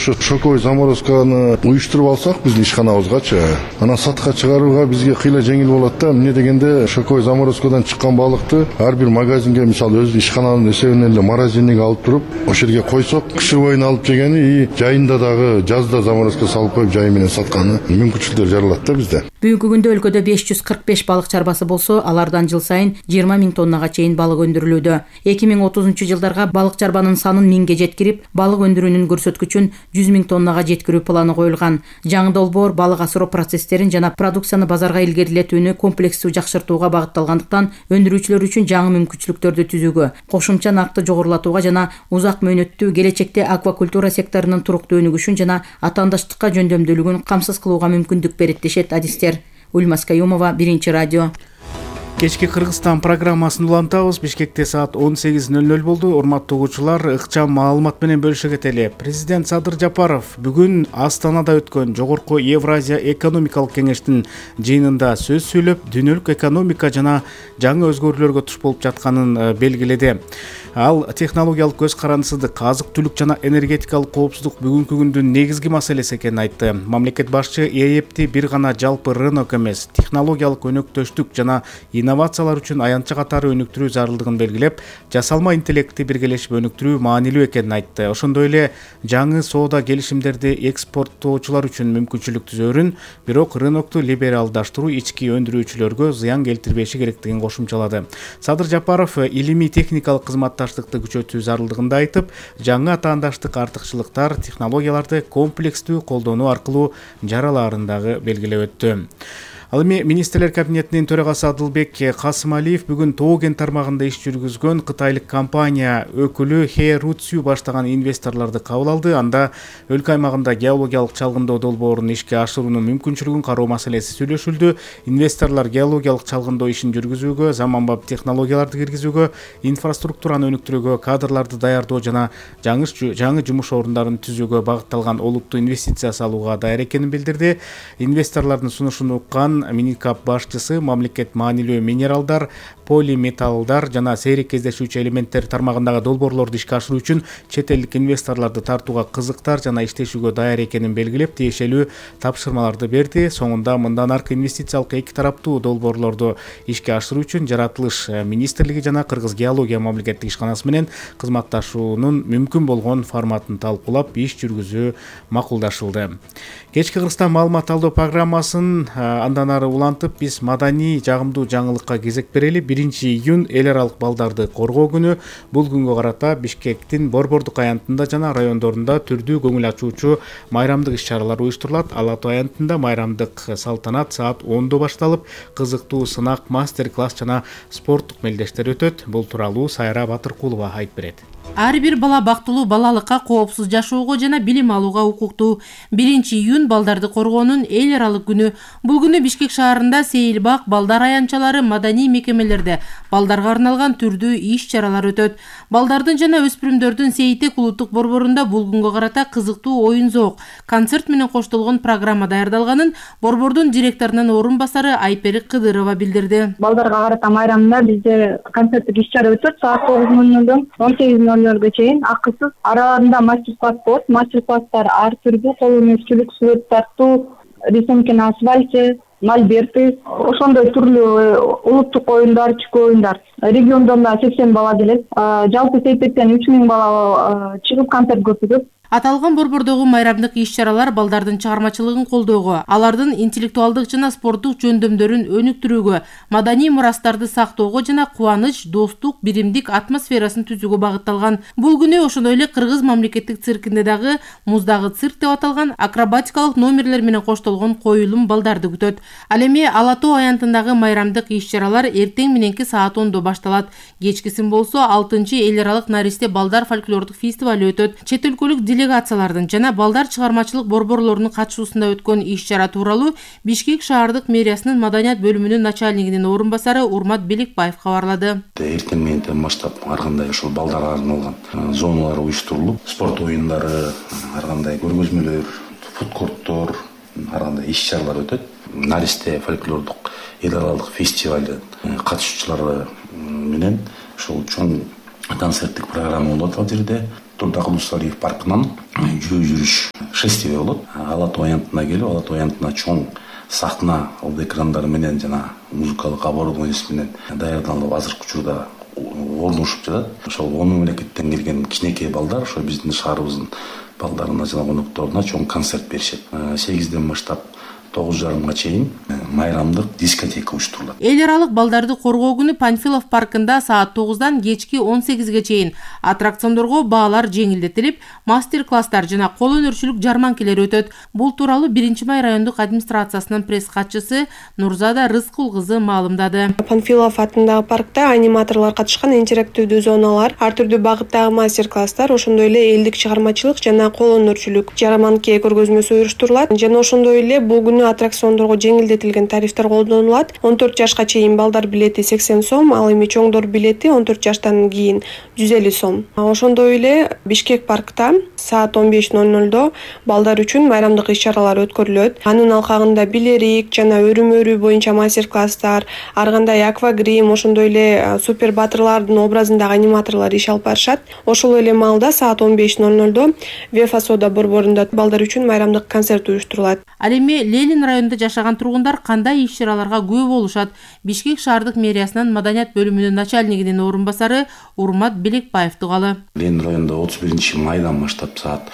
ошо шоковой заморозканы уюштуруп алсак биздин ишканабызгачы, анан сатка чыгарууга бизге кыйла жеңил болот да. Эмне дегенде шоковой заморозкадан чыккан балыкты ар бир магазинге, мисалы өзү ишкананын эсебинен эле морозильник алып туруп, ошол жерге койсок, кышы боюна алып жегени и жайында дагы жазда заморозка салып коюп жайы менен сатканы мүмкүнчүлүктөр жаралат да бизде. Бүгүнкү күндө өлкөдө 545 балык чарбасы болсо, алардан жыл сайын 20 000 тоннага чейин балык өндүрүлүүдө. 2030-жылдарга балык чарбанын санын 1000ге жеткирип, балык өндүрүүнүн көрсөткүчүн 100 000 тоннага жеткирүү планы коюлган. Жаңы долбоор балык асыроо процесстерин жана продукцияны базарга илгерилетүүнү комплекстүү жакшыртууга багытталгандыктан, өндүрүүчүлөр үчүн жаңы мүмкүнчүлүктөрдү түзүүгө, кошумча наркты жогорулатууга жана узак мөөнөттүү келечекте аквакультура секторунун туруктуу өнүгүшүн жана атаандаштыкка жөндөмдүүлүгүн камсыз кылууга мүмкүндүк берет дешет адистер. Ульмас Каюмова, Биринчи радио. Кечки Кыргызстан программасын улантабыз. Бишкекте саат 18:00 болду. Урматтуу угуучулар, ыкчам маалымат менен бөлүшө кетели. Президент Садыр Жапаров бүгүн Астанада өткөн Жогорку Евразия экономикалык кеңештин жыйынында сөз сүйлөп, дүйнөлүк экономика жана жаңы өзгөрүүлөргө туш болуп жатканын белгиледи. Ал технологиялык көз карандысыздык, азык-түлүк жана энергетикалык коопсуздук бүгүнкү күндүн негизги маселеси экенин айтты. Мамлекет башчы ЭЭПти бир гана жалпы рынок эмес, технологиялык өнөктөштүк жана инновациялар үчүн аянтча катары өнүктүрүү зарылдыгын белгилеп, жасалма интеллектти биргелешип өнүктүрүү маанилүү экенин айтты. Ошондой эле жаңы соода келишимдерди экспорттоочулар үчүн мүмкүнчүлүк түзөөрүн, бирок рынокту либералдаштыруу ички өндүрүүчүлөргө зыян келтирбеши керектигин кошумчалады. Садыр Жапаров илимий техникалык кызматташтыкты күчөтүү зарылдыгында айтып, жаңы атаандаштык артыкчылыктар технологияларды комплекстүү колдонуу аркылуу жаралаарын дагы белгилеп өттү. Ал эми министрлер кабинетинин төрагасы Адылбек Касымалиев бүгүн Тоо-Кен тармагында иш жүргүзгөн кытайлык компания өкүлү Хэ Руцю баштаган инвесторлорду кабыл алды. Анда өлкө аймагында геологиялык чалгындоо долбоорун ишке ашыруунун мүмкүнчүлүгүн кароо маселеси сүйлөшүлдү. Инвесторлор геологиялык чалгындоо ишин жүргүзүүгө, заманбап технологияларды киргизүүгө, инфраструктураны өнүктүрүүгө, кадрларды даярдоо жана жаңы жумуш орундарын түзүүгө багытталган олуттуу инвестиция салууга даяр экенин билдирди. Инвесторлордун сунушун уккан Миникап башчысы мамлекет маанилүү минералдар, полиметаллдар жана сейрек кездешүүчү элементтер тармагындагы долбоорлорду ишке ашыруу үчүн чет элдик инвесторлорду тартууга кызыктар жана иштешүүгө даяр экенин белгилеп, тиешелүү тапшырмаларды берди. Соңунда мындан аркы инвестициялык эки тараптуу долбоорлорду ишке ашыруу үчүн жаратылыш министрлиги жана Кыргыз геология мамлекеттик ишканасы менен кызматташуунун мүмкүн болгон форматын талкуулап, иш жүргүзүү макулдашылды. Кечки Кыргызстан маалымат алдоо программасын андан ары улантып, биз маданий жагымдуу жаңылыкка кезек берели. 1-июнь эл аралык балдарды коргоо күнү. Бул күнгө карата Бишкектин Борбордук аянтында жана райондорунда түрдүү көңүл ачуучу майрамдык иш-чаралар уюштурулат. Ала Тоо аянтында майрамдык салтанат саат 10:00 башталып, кызыктуу сынак, мастер-класс жана спорттук мелдештер өтөт. Бул тууралуу Сайра Батыркулова айтып берет. Ар бир бала бактылуу балалыкка, коопсуз жашоого жана билим алууга укуктуу. 1-июнь балдарды коргоонун эл аралык күнү. Бул күнү Бишкек шаарында сейилбак, балдар аянтчалары, маданий мекемелерде балдарга арналган түрдүү иш-чаралар өтөт. Балдардын жана өспүрүмдөрдүн Сейтек улуттук борборунда бул күнгө карата кызыктуу оюн-зоок, концерт менен коштолгон программа даярдалганын борбордун директорунун орун басары Айпери Кыдырова билдирди. Балдарга карата майрамында бизде концерттик иш-чара өтөт саат 9:00-дон 18:00 чейин акысыз. Араларында мастер-класс болот. Мастер-класстар ар түрдүү кол өнөрчүлүк, сүрөт тартуу, рисунки на асфальте, мольберты, ошондой түрлүү улуттук оюндар, чүкө оюндар. Региондон 80 бала келет. Жалпы Сейтектен 3000 бала чыгып концерт көрсөтөт. Аталган борбордогу майрамдык иш-чаралар балдардын чыгармачылыгын колдоого, алардын интеллектуалдык жана спорттук жөндөмдөрүн өнүктүрүүгө, маданий мурастарды сактоого жана кубаныч, достук, биримдик атмосферасын түзүүгө багытталган. Бул күнү ошондой эле Кыргыз мамлекеттик циркинде дагы муздагы цирк деп аталган акробатикалык номерлер менен коштолгон коюлум балдарды күтөт. Ал эми Ала Тоо аянтындагы майрамдык иш-чаралар эртең мененки саат 10:00 башталат. Кечкисин болсо 6-чы эл аралык наристе балдар фольклордук фестиваль өтөт. Чет өлкөлүк делегациялардын жана балдар чыгармачылык борборлорунун катышуусунда өткөн иш-чара тууралуу Бишкек шаардык мэриясынын маданият бөлүмүнүн начальнигинин орун басары Урмат Белекбаев кабарлады. Эртең мененден баштап ар кандай ошол балдарга арналган зоналар уюштурулуп, спорт оюндары, ар кандай көргөзмөлөр, фудкорттор, ар кандай иш-чаралар өтөт. Наристе фольклордук эл аралык фестиваль катышуучулары менен ошол чоң концерттик программа болот ал жерде. Турдак Улусалиев паркынан жүрүш шествие болот. Ала Тоо аянтына келип, Ала Тоо аянтына чоң сахна экрандар менен жана музыкалык оборудованиеси менен даярдалып азыркы учурда орношуп жатат. Ошол 10 мамлекеттен келген кичинекей балдар ошо биздин шаарыбыздын балдарына жана конокторуна чоң концерт беришет. 8ден баштап 9:30 чейин майрамдык дискотека уюштурулат. Эл аралык балдарды коргоо күнү Панфилов паркында саат 9-дан кечки 18-ге чейин аттракциондорго баалар жеңилдетилип, мастер-класстар жана кол өнөрчүлүк жарманкелер өтөт. Бул тууралуу 1-май райондук администрациясынын пресс катчысы Нурзада Рыскул кызы маалымдады. Панфилов атындагы паркта аниматорлор катышкан интерактивдүү зоналар, ар түрдүү багыттагы мастер-класстар, ошондой эле элдик чыгармачылык жана кол өнөрчүлүк жарманке көргөзмөсү уюштурулат. Жана ошондой эле бул күнү аттракциондорго жеңилдетилген тарифтер колдонулат. 14 жашка чейин балдар билети 80 сом, ал эми чоңдор билети 14 жаштан кийин 150 сом. Ошондой эле Бишкек паркта саат 15:00 балдар үчүн майрамдык иш-чаралар өткөрүлөт. Анын алкагында билерик жана өрүм-өрүү боюнча мастер-класстар, ар кандай аквагрим, ошондой эле супер батырлардын образындагы аниматорлор иш алып барышат. Ошол эле маалда саат 15:00 Вефа Сода борборунда балдар үчүн майрамдык концерт уюштурулат. Ал эми Ленин районунда жашаган тургундар кандай иш-чараларга күбө болушат? Бишкек шаардык мэриясынын маданият бөлүмүнүн начальнигинин орун басары Урмат Белекбаев тугалы. Ленин районунда 31 майдан баштап саат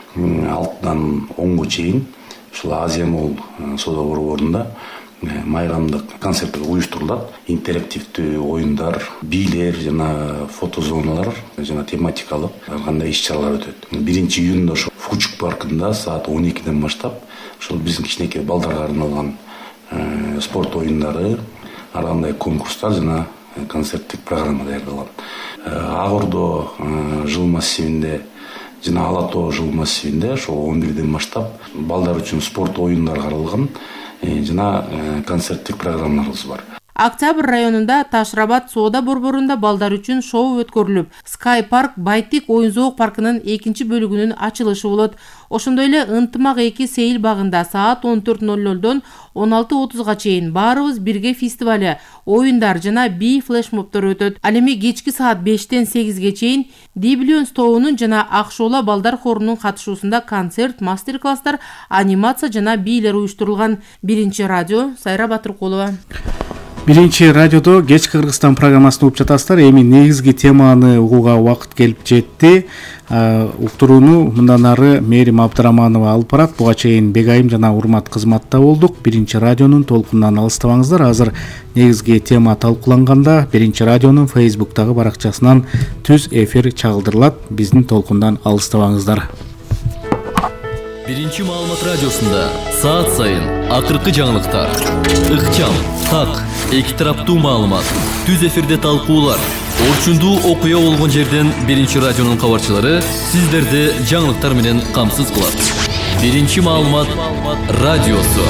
6-дан 10-га чейин ушул Азия Молл соода борборунда майрамдык концерттер уюштурулат. Интерактивдүү оюндар, бийлер жана фотозоналар жана тематикалык ар кандай иш-чаралар өтөт. 1-июнда ошо Фучук паркында саат 12-ден баштап ошол биздин кичинекей балдарга арналган спорт оюндары, ар кандай конкурстар жана концерттик программа даярдалган. Ак Ордо жыл массивинде жана Ала Тоо жыл массивинде ошол 11-ден баштап балдар үчүн спорт оюндары каралган жана концерттик программаларыбыз бар. Октябрь районунда Ташрабат соода борборунда балдар үчүн шоу өткөрүлүп, Sky Park Байтик оюн-зоок паркынын 2 бөлүгүнүн ачылышы болот. Ошондой эле Ынтымак 2 сейил багында саат 14:00дон 16:30га чейин баарыбыз бирге фестивали, оюндар жана би флешмобтор өтөт. Ал эми кечки саат 5-тен 8-ге чейин Диблион тобунун жана Акшоола балдар хорунун катышуусунда концерт, мастер-класстар, анимация жана бийлер уюштурулган. 1 радио Сайра Батыркулова. 1 радиодо кечки Кыргызстан программасын угуп жатасыздар. Эми негизги теманы угууга убакыт келип жетти. Уктурууну мындан ары Мээрим Абдыраманова алып барат. Буга чейин Бегайым жана Урмат кызматта болдук. 1 радионун толкунунан алыстабаңыздар. Азыр негизги тема талкууланганда 1 радионун Facebook'тагы баракчасынан түз эфир чагылдырылат. Биздин толкундан алыстабаңыздар. 1 маалымат радиосунда саат сайын акыркы жаңылыктар, ыкчам, так, эки тараптуу маалымат, түз эфирде талкуулар, орчундуу окуя болгон жерден 1 радионун кабарчылары сиздерди жаңылыктар менен камсыз кылат. 1 маалымат радиосу.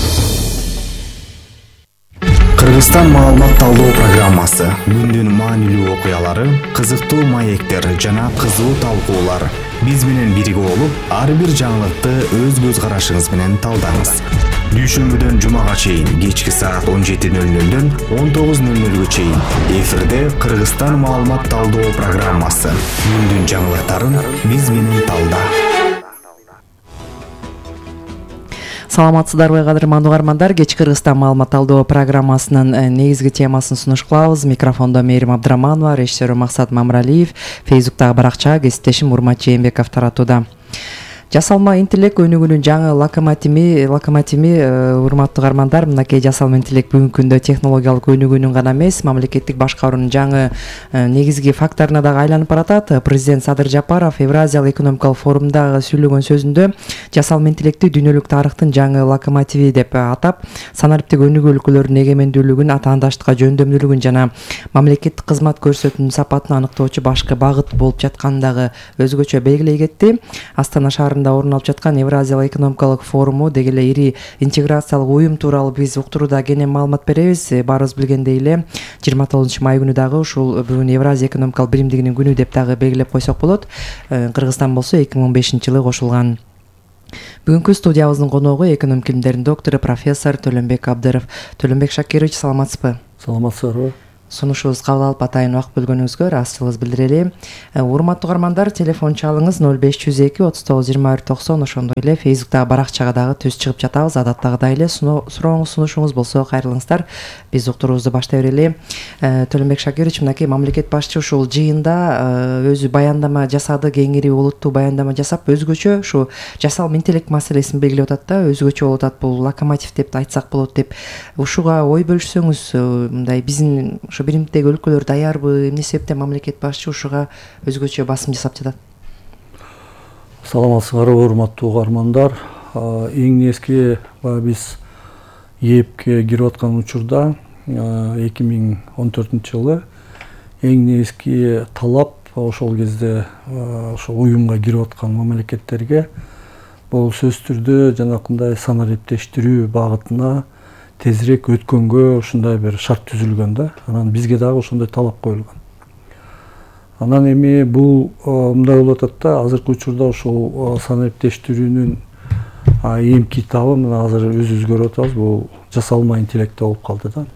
Кыргызстан маалымат талдоо программасы. Күндүн маанилүү окуялары, кызыктуу маектер жана кызуу талкуулар. Биз менен бирге болуп, ар бир жаңылыкты өз көз карашыңыз менен талдаңыз. Дүйшөмбүдөн жумага чейин кечки саат 17:00дөн 19:00га чейин эфирде Кыргызстан маалымат талдоо программасы. Күндүн жаңылыктарын биз менен талда. Саламатсыздарбы кадырман угармандар, кечки Кыргызстан маалымат талдоо программасынын негизги темасын сунуш кылабыз. Микрофондо Мээрим Абдыраманова, режиссеру Максат Мамралиев, Фейсбуктагы баракча кесиптешим Урмат Жээнбеков таратууда. Жасалма интеллект өнүгүүнүн жаңы локомотиви урматтуу угармандар, мынакей жасалма интеллект бүгүнкү күндө технологиялык өнүгүүнүн гана эмес, мамлекеттик башкаруунун жаңы негизги факторуна дагы айланып баратат. Президент Садыр Жапаров Евразиялык экономикалык форумда сүйлөгөн сөзүндө жасалма интеллектти дүйнөлүк тарыхтын жаңы локомотиви деп атап, санариптик өнүгүү өлкөлөрүнүн эгемендүүлүгүн, атаандаштыкка жөндөмдүүлүгүн жана мамлекеттик кызмат көрсөтүүнүн сапатын аныктоочу башкы багыт болуп жатканын дагы өзгөчө белгилей кетти. Астана шаарында орун алып жаткан Евразиялык экономикалык форуму деги эле ири интеграциялык уюм тууралуу биз уктурууда кенен маалымат беребиз. Баарыбыз билгендей эле 29 май күнү дагы ушул бүгүн Евразия экономикалык биримдигинин күнү деп дагы белгилеп койсок болот. Кыргызстан болсо 2015-жылы кошулган. Бүгүнкү студиябыздын коногу экономик илимдердин доктору профессор Төлөнбек Абдыров. Төлөнбек Шакирович, саламатсызбы? Саламатсыздарбы. сунушубузду кабыл алып атайын убакыт бөлгөнүңүзгө ыраазычылыгыбызды билдирели. Урматтуу угармандар, телефон чалыңыз 0502 39 21 90. Ошондой эле Facebooктагы баракчага дагы түз чыгып жатабыз. Адаттагыдай эле сурооңуз, сунушуңуз болсо кайрылыңыздар. Биз уктуруубузду баштай берели. Төлөнбек Шакирович, мынакей мамлекет башчы ушул жыйында өзү баяндама жасады, кеңири олуттуу баяндама жасап, өзгөчө ушу жасалма интеллект маселесин белгилеп атат да, өзгөчө болуп атат, бул локомотив деп айтсак болот деп. Ушуга ой бөлүшсөңүз, мындай биздин ошо биримдеги өлкөлөр даярбы, эмне себептен мамлекет башчы ушуга өзгөчө басым жасап жатат? Саламатсыздарбы, урматтуу угармандар. Эң эски биз ЕЭПке кирип аткан учурда 2014 жылы эң эски талап ошол кезде ошол уюмга кирип аткан мамлекеттерге бул сөзсүз түрдө жанакындай санариптештирүү багытына тезирээк өткөнгө ушундай бир шарт түзүлгөн да. Анан бизге дагы ошондой талап коюлган. Анан эми бул мындай болуп атат да, азыркы учурда ошол санариптештирүүнүн эми китабы мына азыр өзүбүз көрүп атабыз, бул жасалма интеллект болуп калды да.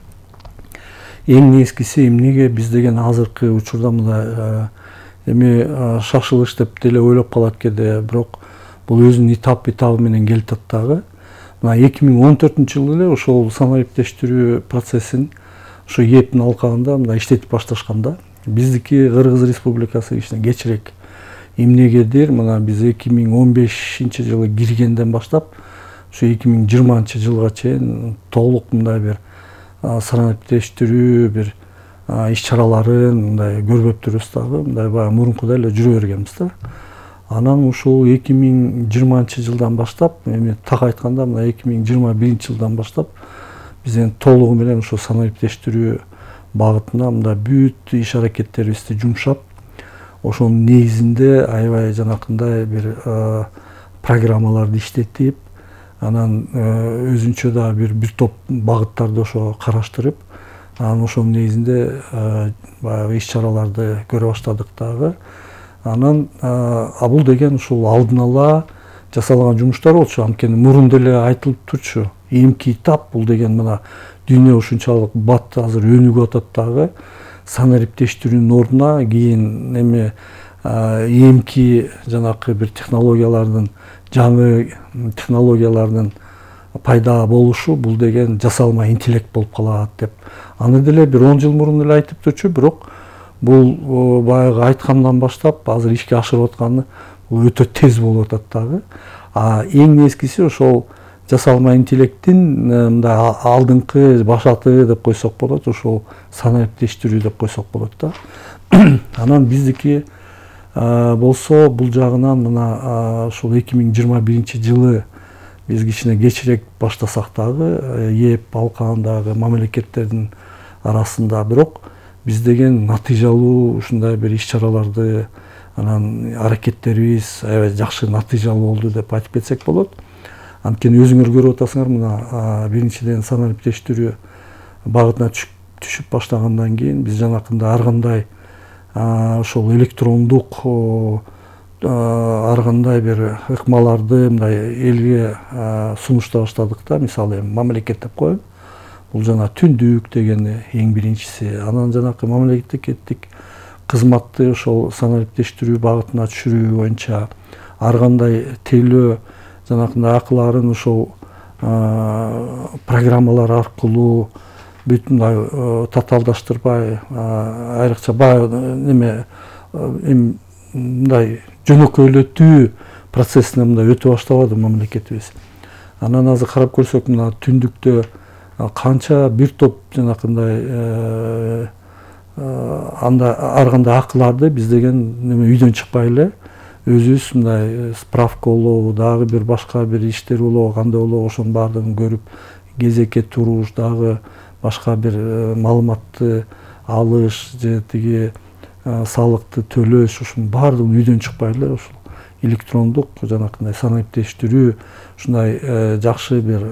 Эң эскиси эмнеге биз деген азыркы учурда мындай эми шашылыш деп деле ойлоп калат кээде, бирок бул өзүнүн этап менен келе атат дагы. Мына 2014 жылы эле ошол санариптештирүү процессин ошо ЕЭПтин алкагында мына иштетип башташканда, биздики Кыргыз Республикасы кичине кечирээк. Эмнегедир, мына биз 2015 жылы киргенден баштап ошо 2020 жылга чейин толук мындай бир санариптештирүү бир иш-чараларын мындай көрбөптүрбүз дагы, мындай баягы мурункудай эле жүрө бергенбиз да. Анан ушул 2020 жылдан баштап, эми так айтканда мына 2021 жылдан баштап биз толугу менен ушул санариптештирүү багытына мында бүт иш-аракеттерибизди жумшап, ошонун негизинде аябай жанакындай бир программаларды иштетип, анан өзүнчө да бир топ багыттарды ошо караштырып, анан ошонун негизинде баягы иш-чараларды көрө баштадык дагы. Анан бул деген ушул алдын ала жасалган жумуштар болчу. Анткени мурун деле айтылып турчу. Эмки этап бул деген мына дүйнө ушунчалык бат азыр өнүгүп атат дагы. Санариптештирүүнүн ордуна кийин эми эмки жанакы бир технологиялардын, жаңы технологиялардын пайда болушу бул деген жасалма интеллект болуп калат деп. Аны деле бир 10 жыл мурун эле айтып турчу, бирок бул баягы айткандан баштап азыр ишке ашырып атканы бул өтө тез болуп атат дагы. Эң эскиси ошол жасалма интеллекттин мындай алдыңкы башаты деп койсок болот, ошол санариптештирүү деп койсок болот да. Анан биздики болсо бул жагынан мына ошол 2021 жылы биз кичине кечирээк баштасак дагы ЕЭП алкагындагы мамлекеттердин арасында, бирок биз деген натыйжалуу ушундай бир иш-чараларды, анан аракеттерибиз аябай жакшы натыйжалуу болду деп айтып кетсек болот. Анткени өзүңөр көрүп атасыңар, мына биринчиден санариптештирүү багытына түшүп баштагандан кийин биз жанакында ар кандай ошол электрондук ар кандай бир ыкмаларды мындай элге сунуштай баштадык да. Мисалы мамлекет деп коеюн. Бул жана түндүк дегени эң биринчиси. Анан жанакы мамлекеттик кызматты ошол санариптештирүү багытына түшүрүү боюнча ар кандай тейлөө жанакындай акыларын ошол программалар аркылуу бүт мындай татаалдаштырбай, айрыкча неме мындай жөнөкөйлөтүү процессине мындай өтө баштабады мамлекетибиз. Анан азыр карап көрсөк, мына түндүктө канча бир топ жанакындай анда ар кандай акыларды биз деген неме үйдөн чыкпай эле өзүбүз мындай справка болобу, дагы бир башка бир иштер болобу, кандай болобу, ошонун баардыгын көрүп, кезекке туруш, дагы башка бир маалыматты алыш же тиги салыкты төлөш, ушунун баардыгын үйдөн чыкпай эле ушул электрондук жанакындай санариптештирүү ушундай жакшы бир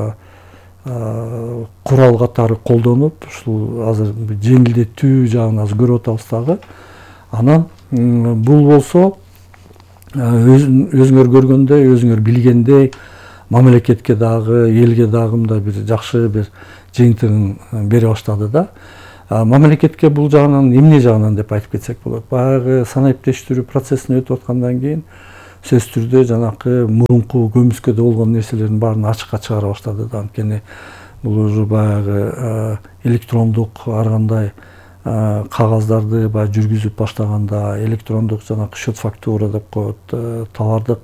курал катары колдонуп, ушул азыр жеңилдетүү жагын азыр көрүп атабыз дагы. Анан бул болсо өзүңөр көргөндөй, өзүңөр билгендей мамлекетке дагы, элге дагы мындай бир жакшы бир жыйынтыгын бере баштады да. мамлекетке бул жагынан эмне жагынан деп айтып кетсек болот. Баягы санариптештирүү процессине өтүп аткандан кийин сөзсүз түрдө жанакы мурунку көмүскөдө болгон нерселердин баарын ачыкка чыгара баштады да. Анткени бул уже баягы электрондук ар кандай кагаздарды баягы жүргүзүп баштаганда, электрондук жанакы счет фактура деп коет, товардык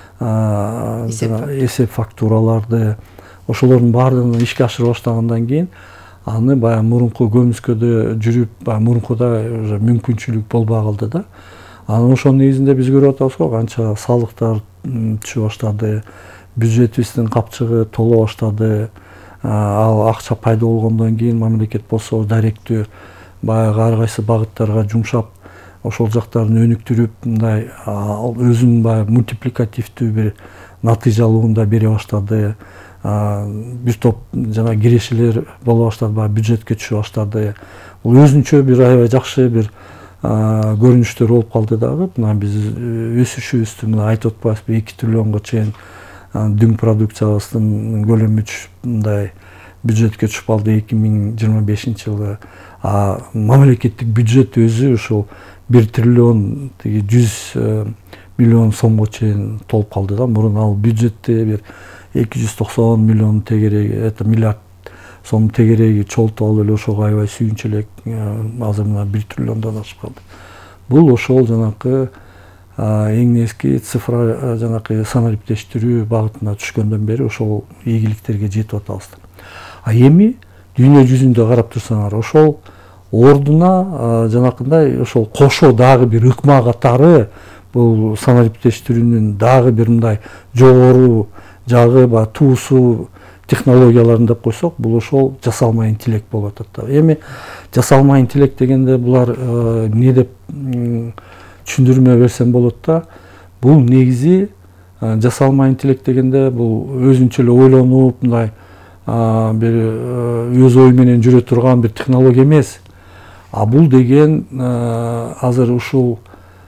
эсеп фактураларды, ошолордун баардыгын ишке ашыра баштагандан кийин аны баягы мурунку көмүскөдө жүрүп, баягы мурункуда уже мүмкүнчүлүк болбой калды да. Анан ошонун негизинде биз көрүп атабыз го, канча салыктар түшө баштады, бюджетибиздин капчыгы толо баштады. Ал акча пайда болгондон кийин мамлекет болсо даректүү баягы ар кайсы багыттарга жумшап, ошол жактарын өнүктүрүп, мындай өзүнүн баягы мультипликативдүү бир натыйжалуулун да бере баштады. Бир топ жана кирешелер боло баштады, баягы бюджетке түшө баштады. Бул өзүнчө бир аябай жакшы бир көрүнүштөр болуп калды дагы. Мына биз өсүшүбүздү мына айтып атпайбызбы, 2 триллионго чейин дүң продукциябыздын көлөмү мындай бюджетке түшүп калды 2025-жылы. Мамлекеттик бюджет өзү ушул 1 триллион 100 миллион сомго чейин толуп калды да. Мурун ал бюджетте бир 290 миллион тегереги, миллиард сом тегереги чогултуп алып эле ошого аябай сүйүнчү элек азыр мына 1 триллиондон ашып калды. Бул ошол жанакы эң негизги цифра жанакы санариптештирүү багытына түшкөндөн бери ошол ийгиликтерге жетип атабыз. Эми дүйнө жүзүндө карап турсаңар, ошол ордуна жанакындай ошол кошо дагы бир ыкма катары бул санариптештирүүнүн дагы бир мындай жогору жагы баягы туусу технологияларын деп койсок, бул ошол жасалма интеллект болуп атат. Эми жасалма интеллект дегенде булар эмне деп түшүндүрмө берсем болот да. Бул негизи жасалма интеллект дегенде бул өзүнчө эле ойлонуп, мындай бир өз ою менен жүрө турган бир технология эмес. Бул деген азыр ушул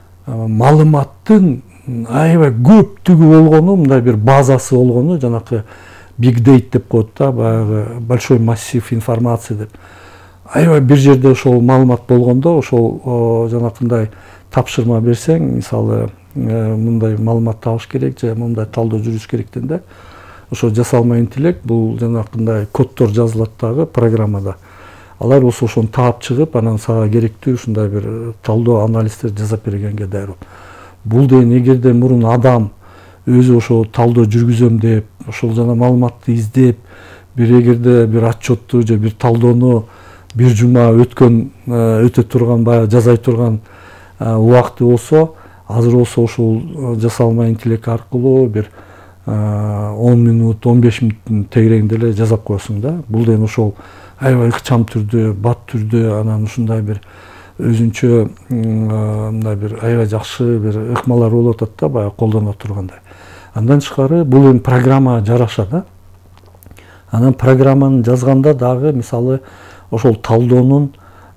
маалыматтын аябай көптүгү болгону, мындай бир базасы болгону, жанакы big data деп коет да, баягы большой массив информации деп. Аябай бир жерде ошол маалымат болгондо, ошол жанакындай тапшырма берсең, мисалы мындай маалымат табыш керек же мындай талдоо жүргүзүш керек дегенде, ошо жасалма интеллект бул жанакындай коддор жазылат дагы программада. Алар ошону таап чыгып, анан сага керектүү ушундай бир талдоо анализдер жасап бергенге даяр. Бул деген эгерде мурун адам өзү ошо талдоо жүргүзөм деп, ошол жана маалыматты издеп, бир эгерде бир отчетту же бир талдоону бир жума өтө турган, баягы жазай турган убакыты болсо, азыр болсо ушул жасалма интеллект аркылуу бир 10 минут, 15 минуттун тегерегинде эле жазап коесуң да. Бул деген ошол аябай ыкчам түрдө, бат түрдө, анан ушундай бир өзүнчө мындай бир аябай жакшы бир ыкмалар болуп атат да, баягы колдоно тургандай. Андан тышкары бул эми программа жараша да. Анан программаны жазганда дагы мисалы ошол талдоонун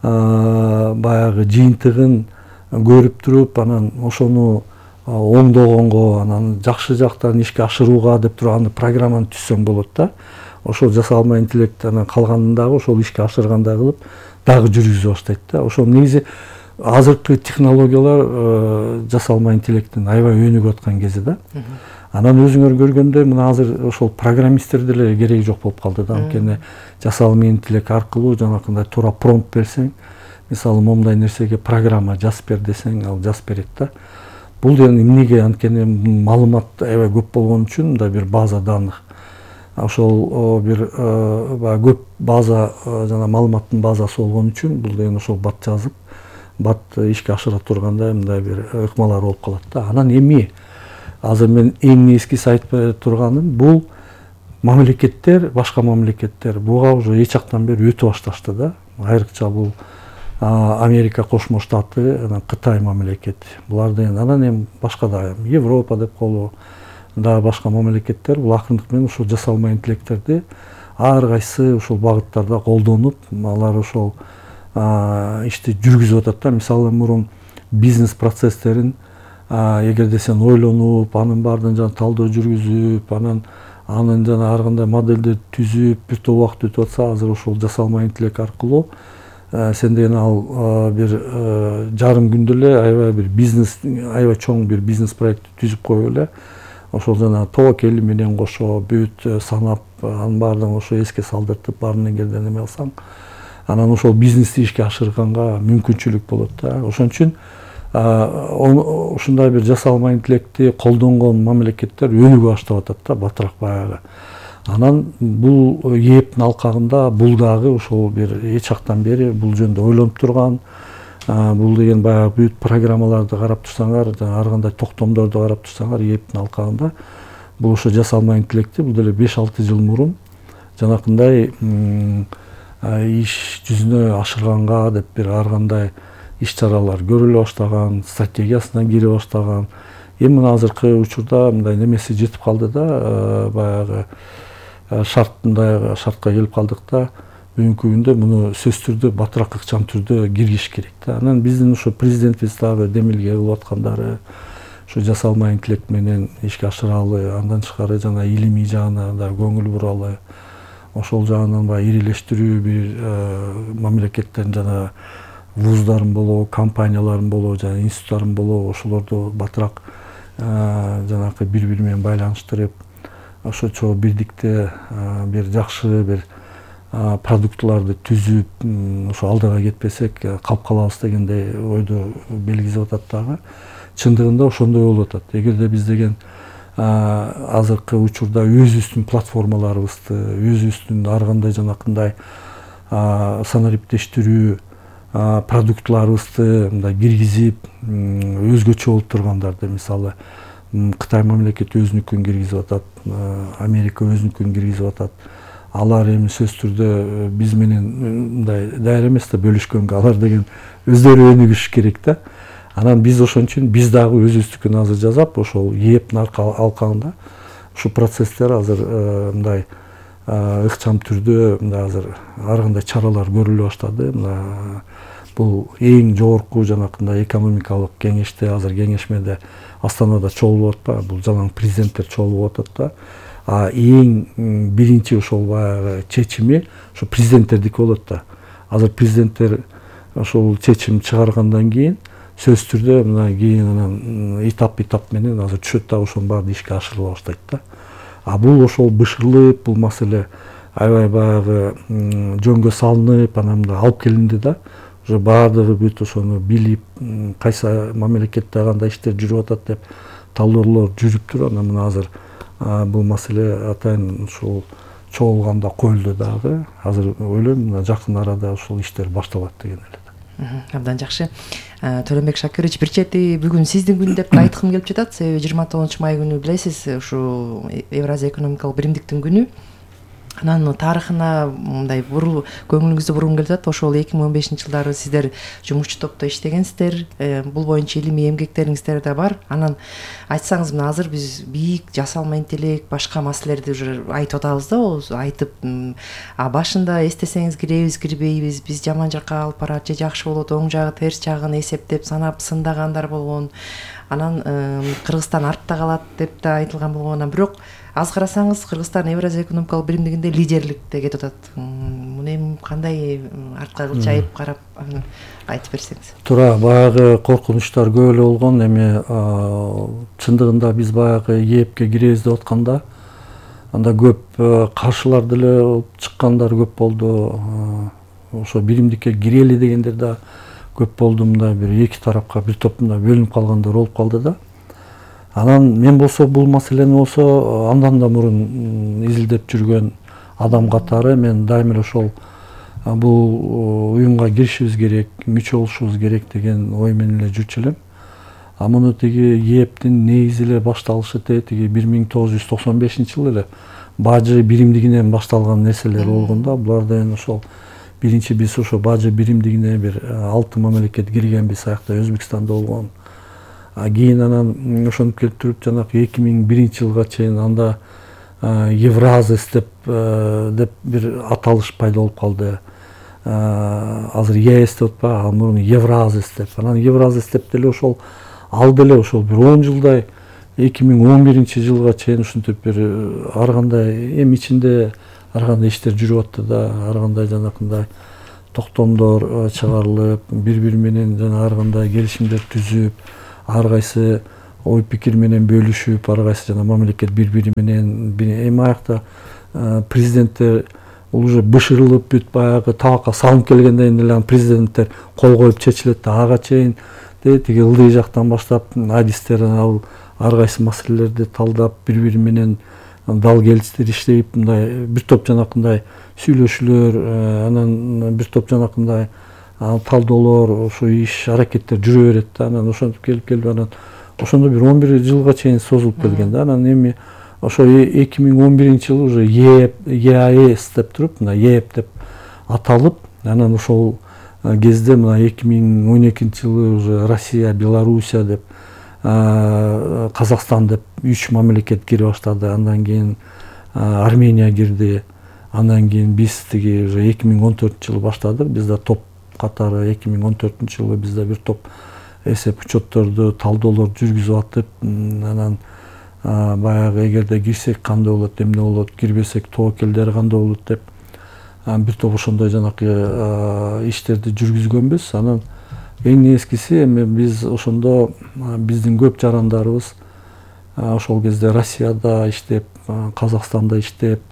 баягы жыйынтыгын көрүп туруп, анан ошону оңдогонго, анан жакшы жактарын ишке ашырууга деп туруп аны программаны түзсөң болот да. Ошол жасалма интеллект анан калганын дагы ошол ишке ашыргандай кылып дагы жүргүзө баштайт да. Ошол негизи азыркы технологиялар жасалма интеллекттин аябай өнүгүп аткан кези да. Анан өзүңөр көргөндөй мына азыр ошол программисттерде эле кереги жок болуп калды да. Анткени жасалма интеллект аркылуу жанакындай туура промпт берсең, мисалы момундай нерсеге программа жазып бер десең, ал жазып берет да. Бул деген эмнеге? Анткени маалымат аябай көп болгон үчүн мындай бир база данных. Ошол бир көп база жана маалыматтын базасы болгон үчүн бул деген ошол бат жазып, бат ишке ашыра тургандай мындай бир ыкмалар болуп калат да. Анан эми азыр мен эң негизгиси айтпай турганым, бул мамлекеттер, башка мамлекеттер буга уже эч жактан бери өтүп башташты да. Айрыкча бул Америка Кошмо Штаты, анан Кытай мамлекети. Булар деген анан эми башка да Европа деп коелу, да башка мамлекеттер бул акырындык менен ушул жасалма интеллекттерди ар кайсы ушул багыттарда колдонуп, алар ошол ишти жүргүзүп атат да. Мисалы мурун бизнес процесстерин эгерде сен ойлонуп, анын баардыгын жана талдоо жүргүзүп, анын жана ар кандай модельди түзүп, бир топ убакыт өтүп атса, азыр ошол жасалма интеллект аркылуу сен деген ал бир жарым күндө эле аябай бир бизнес, аябай чоң бир бизнес проектти түзүп коюп эле ошол жана тобокели менен кошо бүт санап анын баардыгын ошо эске салдыртып баарынан келген эме алсаң, анан ошол бизнести ишке ашырганга мүмкүнчүлүк болот да. Ошон үчүн ушундай бир жасалма интеллектти колдонгон мамлекеттер өнүгө баштап атат да, батыраак баягы. Анан бул ээптин алкагында бул дагы ошол бир эч жактан бери бул жөнүндө ойлонуп турган, бул деген баягы бүт программаларды карап турсаңар, ар кандай токтомдорду карап турсаңар, ээптин алкагында бул ошо жасалма интеллекти бул деле 5-6 жыл мурун жанакындай иш жүзүнө ашырганга деп бир ар кандай иш чаралар көрүлө баштаган, стратегиясына кире баштаган. Эми мына азыркы учурда мындай немеси жетип калды да, баягы шартка келип калдык да, бүгүнкү күндө муну сөзсүз түрдө батыраак ыкчам түрдө киргизиш керек да. Анан биздин ошо президентибиз дагы демилге кылып аткандары ушу жасалма интеллект менен ишке ашыралы, андан тышкары жана илимий жагына да көңүл буралы, ошол жагынан баягы ирилештирүү бир мамлекеттердин жана вуздарын болобу, компанияларын болобу, жана институттарын болобу, ошолорду батыраак жанакы бири-бири менен байланыштырып, ошочо бирдикте бир жакшы бир продуктыларды түзүп, ошо алдыга кетпесек калып калабыз дегендей ойду белгизип атат дагы. Чындыгында ошондой болуп атат. Эгерде биз деген азыркы учурда өзүбүздүн платформаларыбызды, өзүбүздүн ар кандай жанакындай санариптештирүү продуктларыбызды мындай киргизип, өзгөчө болуп тургандарды, мисалы Кытай мамлекети өзүнүкүн киргизип атат, Америка өзүнүкүн киргизип атат. Алар эми сөзсүз түрдө биз менен мындай дайыр эмес да бөлүшкөнгө, алар деген өздөрү өнүгүш керек да. Анан биз ошон үчүн биз дагы өзүбүздүкүн азыр жасап, ошол ээптин алкагында ушу процесстер азыр мындай ыкчам түрдө мындай азыр ар кандай чаралар көрүлө баштады. Бул эң жогорку жанакындай экономикалык кеңеште, азыр кеңешмеде Астанада чогулуп атпайбы, бул жалаң президенттер чогулуп атат да. Эң биринчи ошол баягы чечими ошо президенттердики болот да. Азыр президенттер ошол чечим чыгаргандан кийин сөзсүз түрдө мына кийин анан этап менен азыр түшөт да, ошонун баары ишке ашырыла баштайт да. Бул ошол бышырылып, бул маселе аябай баягы жөнгө салынып, анан алып келинди да. Уже баардыгы бүт ошону билип, кайсы мамлекетте кандай иштер жүрүп атат деп талоолор жүрүп туруп, анан мына азыр бул маселе атайын ушул чогулганда коюлду дагы. Азыр ойлойм, мына жакын арада ушул иштер башталат деген эле. Абдан жакшы. Төлөнбек Шакирович, бир чети бүгүн сиздин күн деп айткым келип жатат. Себеби 29 май күнү билесиз, ушу Евразия экономикалык биримдиктин күнү. Анан тарыхына мындай көңүлүңүздү бургум келип жатат. Ошол 2015-жылдары сиздер жумушчу топто иштегенсиздер. Бул боюнча илимий эмгектериңиздер да бар. Анан айтсаңыз, мына азыр биз бийик жасалма интеллект, башка маселелерди уже айтып атабыз да, айтып башында эстесеңиз киребиз, кирбейбиз, биз жаман жакка алып барат, же жакшы болот, оң жагы, терс жагын эсептеп, санап, сындагандар болгон. Анан Кыргызстан артта калат деп да айтылган болгон. Бирок аз карасаңыз, Кыргызстан Евразия экономикалык биримдигинде лидерликте кетип атат. Муну эми кандай артка кылчайып карап айтып берсеңиз. Туура, баягы коркунучтар көп эле болгон. Эми чындыгында биз баягы ээпке киребиз деп атканда, анда көп каршылар деле чыккандар көп болду. Ошо биримдикке кирели дегендер да көп болду. Мындай бир эки тарапка бир топ мындай бөлүнүп калгандар болуп калды да. Анан мен болсо бул маселени болсо андан да мурун изилдеп жүргөн адам катары мен дайыма эле ошол бул уюмга киришибиз керек, мүчө болушубуз керек деген ой менен эле жүрчү элем. Муну тиги ээптин негизи эле башталышы тиги 1995-жылы эле бажы биримдигинен башталган нерселер болгон да. Булардан ошол биринчи биз ошо бажы биримдигине бир 6 мамлекет киргенбиз, аякта Өзбекстанда болгон. Кийин анан ошентип келип туруп жанагы 2001-жылга чейин анда Евразис деп бир аталыш пайда болуп калды. Азыр ЕС деп атпайбы, ал мурун Евразис деп. Анан Евразис деп деле ошол ал деле ошол бир 10 жылдай 2011-жылга чейин ушинтип бир ар кандай эми ичинде ар кандай иштер жүрүп атты да, ар кандай жанакындай токтомдор чыгарылып, бири менен жана ар кандай келишимдер түзүп, ар кайсы ой пикир менен бөлүшүп, ар кайсы жана мамлекет бири менен эми аякта президенттер уже бышырылып бүт баягы табакка салынып келгенден кийин эле президенттер кол коюп чечилет да, ага чейин тиги ылдый жактан баштап адистер ал ар кайсы маселелерди талдап, бири менен дал келиштер иштеп, мындай бир топ жанакындай сүйлөшүүлөр, анан бир топ жанакындай талдоолор, ошо иш аракеттер жүрө берет да. Анан ошентип келип анан ошондо бир 11 жылга чейин созулуп келген да. Анан эми ошо 2011-жылы уже ЕАЭС деп туруп, мына ЕЭП деп аталып, анан ошол кезде мына 2012-жылы уже Россия, Белоруссия деп, Казакстан деп 3 мамлекет кире баштады. Андан кийин Армения кирди. Андан кийин биз тиги уже 2014-жылы баштадык. Бизде топ катары 2014-жылы бизде бир топ эсеп учетторду, талдоолор жүргүзүп атып, анан баягы эгерде кирсек кандай болот, эмне болот, кирбесек тобокелдери кандай болот деп бир топ ошондой жанакы иштерди жүргүзгөнбүз. Анан эң нескиси эми биз ошондо биздин көп жарандарыбыз ошол кезде Россияда иштеп, Казакстанда иштеп,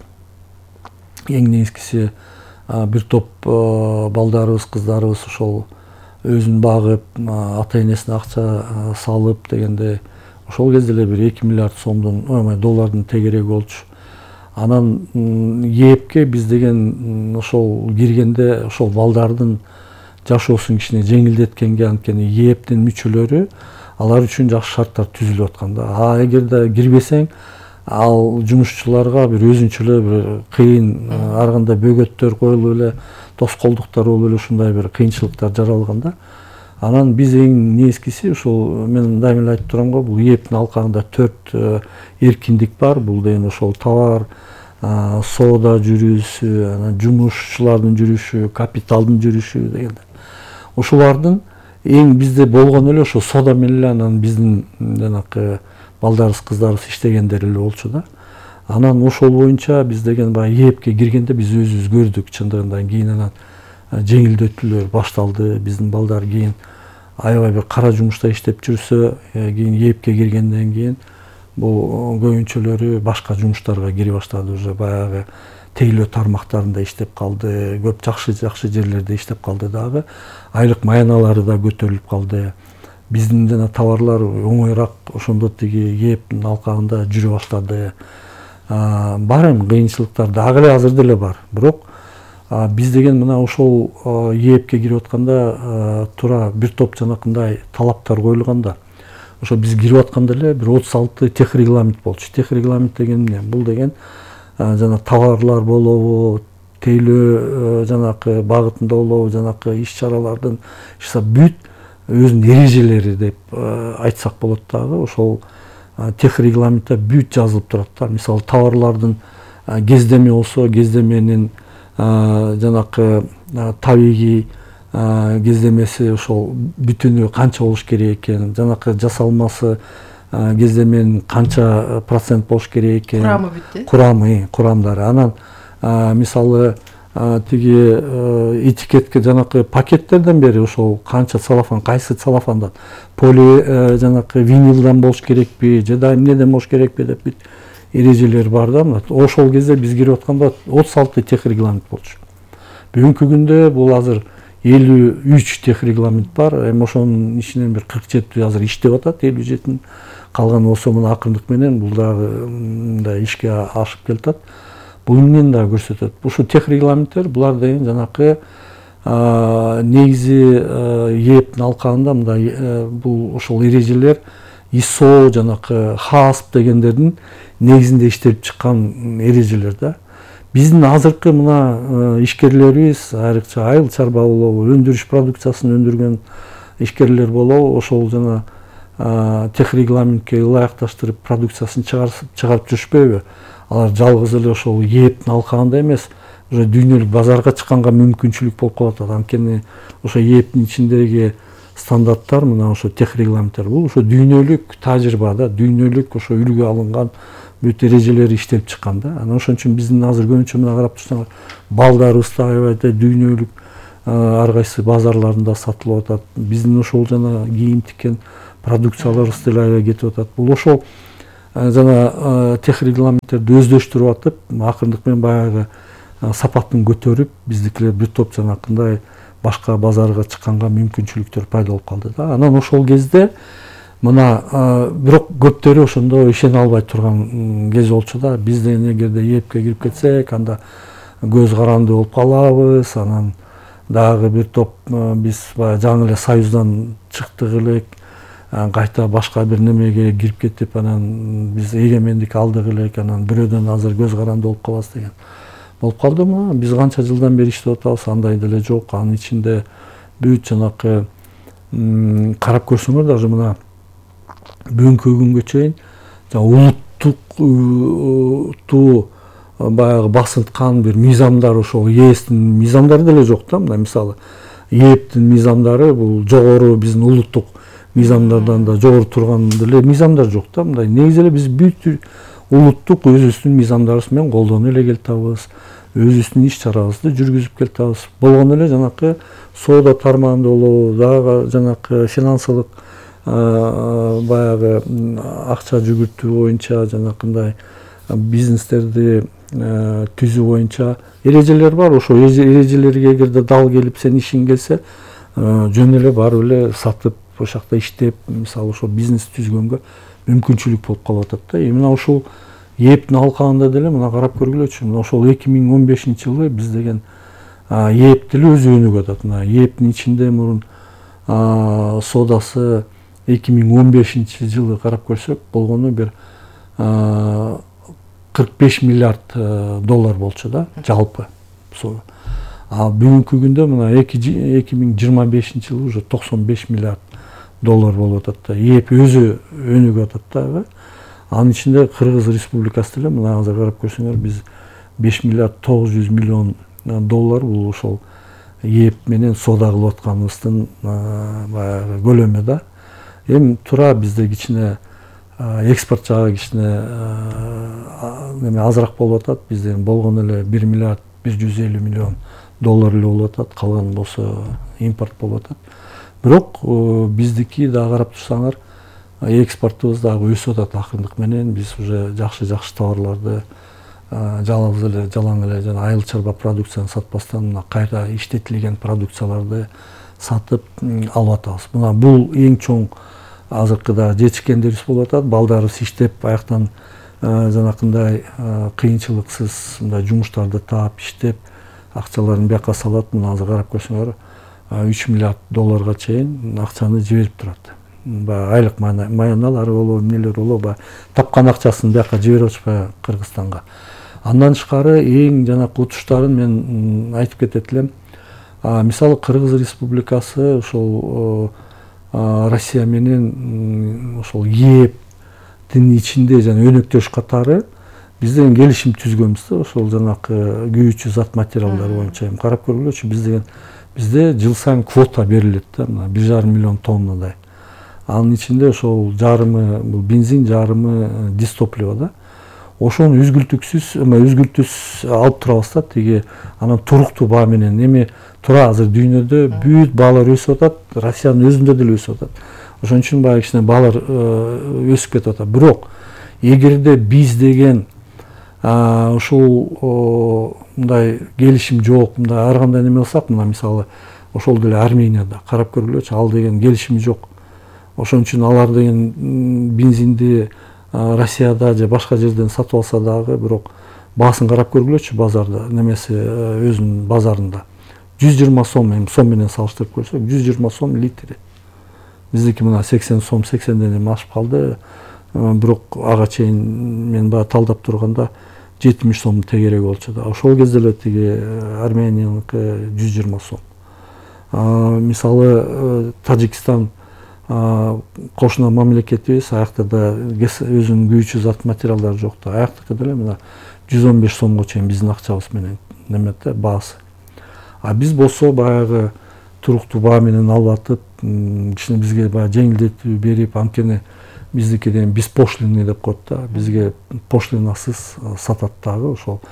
эң нескиси бир топ балдарыбыз, кыздарыбыз ошол өзүн багып, ата энесине акча салып дегенде ошол кезде эле бир 2 миллиард сомдун, доллардын тегереги болчу. Анан ЕЭПке биз деген ошол киргенде ошол балдардын жашоосун кичине жеңилдеткенге, анткени ЕЭПтин мүчөлөрү алар үчүн жакшы шарттар түзүлүп аткан да. Эгерде кирбесең, ал жумушчуларга бир өзүнчө эле бир кыйын, ар кандай бөгөттөр коюлуп эле, тоскоолдуктар болуп эле ушундай бир кыйынчылыктар жаралган да. Анан биз эң нескиси ушул, мен дайыма эле айтып турам го, бул ЕЭПтин алкагында 4 эркиндик бар. Бул деген ошол товар, соода жүрүшү, анан жумушчулардын жүрүшү, капиталдын жүрүшү дегенде. Ошолардын эң бизде болгон эле ошо соода менен эле анан биздин жанакы балдарыбыз, кыздарыбыз иштегендер эле болчу да. Анан ошол боюнча биз деген баягы ЕЭПке киргенде биз өзүбүз көрдүк чындыгында. Кийин анан жеңилдетүүлөр башталды. Биздин балдар кийин аябай бир кара жумушта иштеп жүрсө, кийин ЕЭПке киргенден кийин бул көбүнчөлөрү башка жумуштарга кире баштады. Уже баягы тейлөө тармактарында иштеп калды, көп жакшы жерлерде иштеп калды дагы. Айлык маяналары да көтөрүлүп калды. Биздин жана товарлар оңоюраак ошондо тиги ЕЭПтин алкагында жүрө баштады. Бар эми кыйынчылыктар дагы эле азыр деле бар. Бирок биз деген мына ошол ЕЭПке кирип атканда туура бир топ жанакындай талаптар коюлган да. Ошо биз кирип атканда эле бир 36 тех регламент болчу. Тех регламент деген эмне? Бул деген жана товарлар болобу, тейлөө жанакы багытында болобу, жанакы иш-чаралардын бүт өзүнүн эрежелери деп айтсак болот дагы. Ошол тех регламентте бүт жазылып турат да. Мисалы товарлардын кездеме болсо, кездеменин жанакы табигый кездемеси ошол бүтүнү канча болуш керек экен, жанакы жасалмасы кездеменин канча процент болуш керек экен, курамы бүт, курамдары. Анан мисалы тиги этикетке жанакы пакеттерден бери ошол канча целлофан, кайсы целлофандан, поли жанакы винилдан болуш керекпи, же да эмнеден болуш керекпи деп бүт эрежелер бар да. Ошол кезде биз кирип атканда 36 тех регламент болчу. Бүгүнкү күндө бул азыр 53 тех регламент бар. Эми ошонун ичинен бир 47 азыр иштеп атат, 57-ин калган болсо мына акырындык менен бул дагы мындай ишке ашып келатат. Бул эмнени да көрсөтөт. Ушу тех регламенттер булар деген жанакы негизи ЕЭПтин алкагында мындай бул ошол эрежелер ISO жанакы HACCP дегендердин негизинде иштелип чыккан эрежелер да. Биздин азыркы мына ишкерлерибиз, айрыкча айыл чарба болобу, өндүрүш продукциясын өндүргөн ишкерлер болобу, ошол жана тех регламентке ылайыкташтырып продукциясын чыгарып жүрүшпөйбү? Алар жалгыз эле ошол ЕЭПтин алкагында эмес, уже дүйнөлүк базарга чыкканга мүмкүнчүлүк болуп калат. Анткени ошо ЕЭПтин ичиндеги стандарттар мына ошо тех регламенттер бул ошо дүйнөлүк тажрыйба да, дүйнөлүк ошо үлгү алынган бүт эрежелери иштелип чыккан да. Анан ошон үчүн биздин азыр көбүнчө мына карап турсаңар, балдарыбыз да аябай дүйнөлүк ар кайсы базарларында сатылып атат. Биздин ошол жана кийим тиккен продукцияларыбыз деле аябай кетип атат. Бул ошол жана техрегламенттерди өздөштүрүп атып, акырындык менен баягы сапатын көтөрүп, биздикилер бир топ жанакындай башка базарга чыкканга мүмкүнчүлүктөр пайда болуп калды да. Анан ошол кезде мына бирок көптөрү ошондо ишене албай турган кез болчу да. Биз деген эгерде ЕЭПке кирип кетсек, анда көз каранды болуп калабыз. Анан дагы бир топ биз баягы жаңы эле Союздан чыктык элек, кайта башка бир немеге кирип кетип, анан биз эгемендик алдык элек, анан бирөөдөн азыр көз каранды болуп калабыз деген болуп калды. Мына биз канча жылдан бери иштеп атабыз, андай деле жок. Анын ичинде бүт жанакы карап көрсөңөр даже мына бүгүнкү күнгө чейин улуттук баягы басынткан бир мыйзамдар, ошол ЕСтин мыйзамдары деле жок да. Мына мисалы ЕЭПтин мыйзамдары бул жогору биздин улуттук мыйзамдардан да жогору турган деле мыйзамдар жок да. Мындай негизи эле биз бүт улуттук өзүбүздүн мыйзамдарыбыз менен колдонуп эле келатабыз. Өзүбүздүн иш чарабызды жүргүзүп келатабыз. Болгону эле жанакы соода тармагында болобу, дагы жанакы финансылык баягы акча жүгүртүү боюнча жанакындай бизнестерди түзүү боюнча эрежелер бар. Ошол эрежелерге эгерде дал келип сенин ишиң келсе, жөн эле барып эле сатып, ошол жакта иштеп, мисалы ошол бизнес түзгөнгө мүмкүнчүлүк болуп калып атат да. Мына ушул ЕЭПтин алкагында деле мына карап көргүлөчү. Мына ошол 2015-жылы биз деген ЕЭП деле өзү өнүгүп атат. Мына ЕЭПтин ичинде мурун соодасы 2015-жылы карап көрсөк болгону бир 45 миллиард доллар болчу да жалпы. Бүгүнкү күндө мына 2025-жылы уже 95 миллиард доллар болуп атат да. ЕЭП өзү өнүгүп атат да. Анын ичинде Кыргыз Республикасы деле мына азыр карап көрсөңөр биз 5 миллиард 900 миллион доллар бул ошол ЕЭП менен соода кылып атканыбыздын баягы көлөмү да. Эми туура бизде кичине экспорт жагы кичине неме азыраак болуп атат. Бизде болгону эле 1 миллиард 150 миллион доллар эле болуп атат. Калганы болсо импорт болуп атат. Бирок биздики дагы карап турсаңар, экспортубуз дагы өсүп атат акырындык менен. Биз уже жакшы товарларды жалгыз эле жалаң эле жана айыл чарба продукцияны сатпастан мына кайра иштетилген продукцияларды сатып алып атабыз. Мына бул эң чоң азыркыда жетишкендерибиз болуп атат. Балдарыбыз иштеп аяктан жанакындай кыйынчылыксыз мындай жумуштарды таап иштеп акчаларын бияка салат. Мына азыр карап көрсөңөр 3 миллиард долларга чейин акчаны жиберип турат. Айлык майоналары болобу, эмнелер болобу, тапкан акчасын бияка жиберип атышпайбы Кыргызстанга. Андан тышкары эң жанакы утуштарын мен айтып кетет элем. Мисалы Кыргыз Республикасы ошол Россия менен ошол ЕЭПтин ичинде жана өнөктөш катары биз деген келишим түзгөнбүз да. Ошол жанакы күйүүчү зат материалдар боюнча карап көргүлөчү. Бизде жыл сайын квота берилет да, 1,5 миллион тоннадай. Анын ичинде ошол жарымы бул бензин, жарымы дистопливо да. Ошону үзгүлтүсүз алып турабыз да тиги. Анан туруктуу баа менен эми туура азыр дүйнөдө бүт баалар өсүп атат, Россиянын өзүндө деле өсүп атат. Ошон үчүн баягы кичине баалар өсүп кетип атат. Бирок эгерде биз деген ушул мындай келишим жок, мындай ар кандай неме кылсак, мына мисалы ошол деле Арменияда карап көргүлөчү, ал деген келишим жок. Ошон үчүн алар деген бензинди Россияда же башка жерден сатып алса дагы, бирок баасын карап көргүлөчү базарда, немеси өзүнүн базарында. 120 сом, эми сом менен салыштырып көрсөк, 120 сом литри. Биздики мына 80 сом, 80ден эми ашып калды. Бирок ага чейин мен баягы талдап турганда 70 сом тегерек болчу да. Ошол кезде эле тиги Арменияныкы 120 сом. Мисалы Тажикстан кошуна мамлекетибиз, аякта да өзүнүн күйүүчү зат материалдары жок да. Аяктыкы деле мына 115 сомго чейин биздин акчабыз менен немете баасы. Биз болсо баягы туруктуу баа менен алып атып, кичине бизге баягы жеңилдетүү берип, анткени биздики деген беспошлинный деп коет да. Бизге пошлинасыз сатат дагы ошол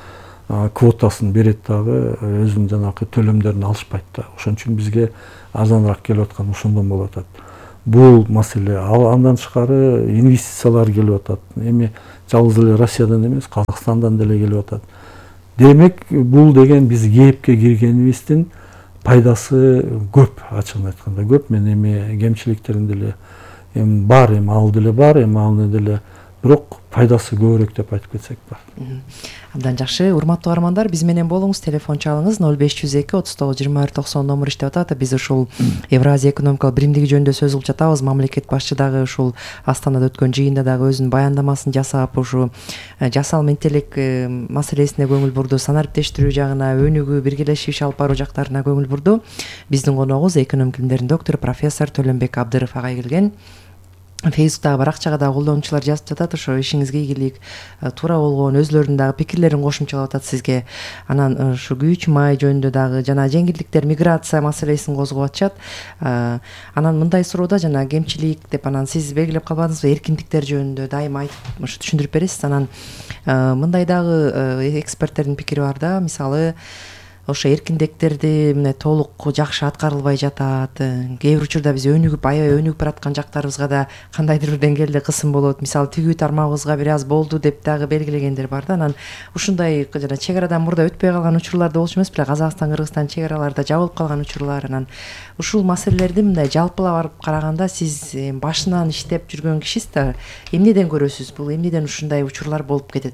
квотасын берет дагы, өзүнүн жанагы төлөмдөрүн алышпайт да. Ошон үчүн бизге арзаныраак келип аткан ошондон болуп атат. Бул маселе. Ал андан тышкары инвестициялар келип атат. Эми жалгыз эле Россиядан эмес, Казакстандан деле келип атат. Демек, бул деген биз кээпке киргенибиздин пайдасы көп, ачыгын айтканда көп. Мен эми кемчиликтерин деле бар, ал деле бар, аны деле, бирок пайдасы көбүрөөк деп айтып кетсек бар. Абдан жакшы. Урматтуу каармандар, биз менен болуңуз. Телефон чалыңыз 0502 39 24 90 номер иштеп атат. Биз ушул Евразия экономикалык биримдиги жөнүндө сөз кылып жатабыз. Мамлекет башчы дагы ушул Астанада өткөн жыйында дагы өзүнүн баяндамасын жасап, ушу жасалма интеллект маселесине көңүл бурду, санариптештирүү жагына, өнүгүү, биргелешип иш алып баруу жактарына көңүл бурду. Биздин коногубуз экономика илимдеринин доктору профессор Төлөнбек Абдыров агай келген. Фейсбуктагы баракчага да колдонуучулар жазып жатат, ошо ишиңизге ийгилик, туура болгон өзлөрүнүн дагы пикирлерин кошумчалап атат сизге. Анан ушу күйүүчү май жөнүндө дагы жана жеңилдиктер, миграция маселесин козгоп атышат. Анан мындай суроодо жана кемчилик деп анан сиз белгилеп калбадыңызбы, эркиндиктер жөнүндө дайыма айтып ушу түшүндүрүп бересиз. Анан мындай дагы эксперттердин пикири бар да, мисалы ошо эркиндиктерди мына толук жакшы аткарылбай жатат. Кээ бир учурда биз аябай өнүгүп бараткан жактарыбызга да кандайдыр бир деңгээлде кысым болот. Мисалы тигүү тармагыбызга бир аз болду деп дагы белгилегендер бар да. Анан ушундай жана чек арадан мурда өтпөй калган учурлар да болчу эмес беле? Казакстан, Кыргызстан чек араларда жабылып калган учурлар. Анан ушул маселелерди мындай жалпылап караганда сиз башынан иштеп жүргөн кишисиз да, эмнеден көрөсүз? Бул эмнеден ушундай учурлар болуп кетет?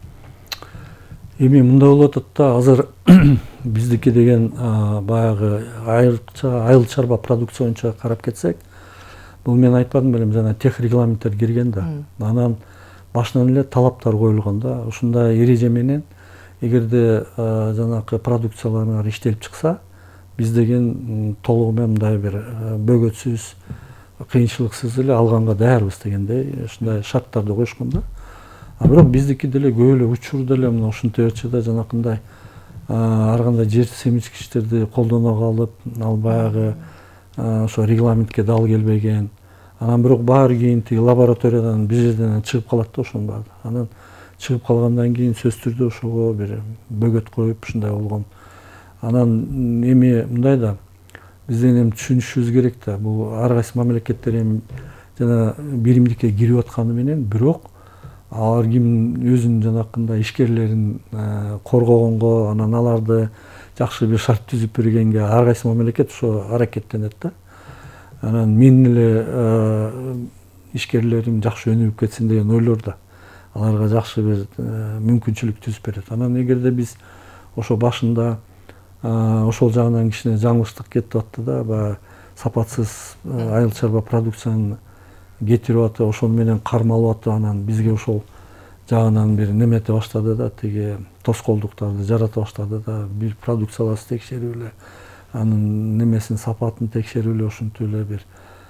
Эми мындай болуп атат да, азыр биздики деген баягы айыл чарба продукция боюнча карап кетсек, бул мен айтпадым белем, жана тех регламенттер кирген да. Анан башынан эле талаптар коюлган да. Ушундай эреже менен эгерде жанакы продукциялар иштелип чыкса, биз деген толугу менен мындай бир бөгөтсүз, кыйынчылыксыз эле алганга даярбыз дегендей ушундай шарттарды коюшкан да. Бирок биздики деле көп эле учур деле мына ушинтип өтчү жанакындай ар кандай жер семичкичтерди колдоно калып, ал баягы ошо регламентке дал келбеген. Анан бирок баары кийин тиги лабораториядан бир жерден чыгып калат да ошонун баары. Анан чыгып калгандан кийин сөзсүз түрдө ошого бир бөгөт коюп ушундай болгон. Анан эми мындай да, бизден эми түшүнүшүбүз керек да, бул ар кайсы мамлекеттер эми жана биримдикке кирип атканы менен, бирок алар ким өзүнүн жанакындай ишкерлерин коргогонго, анан аларды жакшы бир шарт түзүп бергенге ар кайсы мамлекет ошо аракеттенет да. Анан мен эле ишкерлерим жакшы өнүгүп кетсин деген ойлор да. Аларга жакшы бир мүмкүнчүлүк түзүп берет. Анан эгерде биз ошо башында ошол жагынан кичине жаңылыштык кетип атты да, баягы сапатсыз айыл чарба продукцияны кетирип атып, ошону менен кармалып атып, анан бизге ошол жагынан бир немете баштады да, тиги тоскоолдуктарды жарата баштады да, бир продукцияларды текшерип эле, анын немесин, сапатын текшерип эле, ушинтип эле бир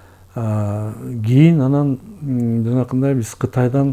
кийин анан жанакындай биз Кытайдан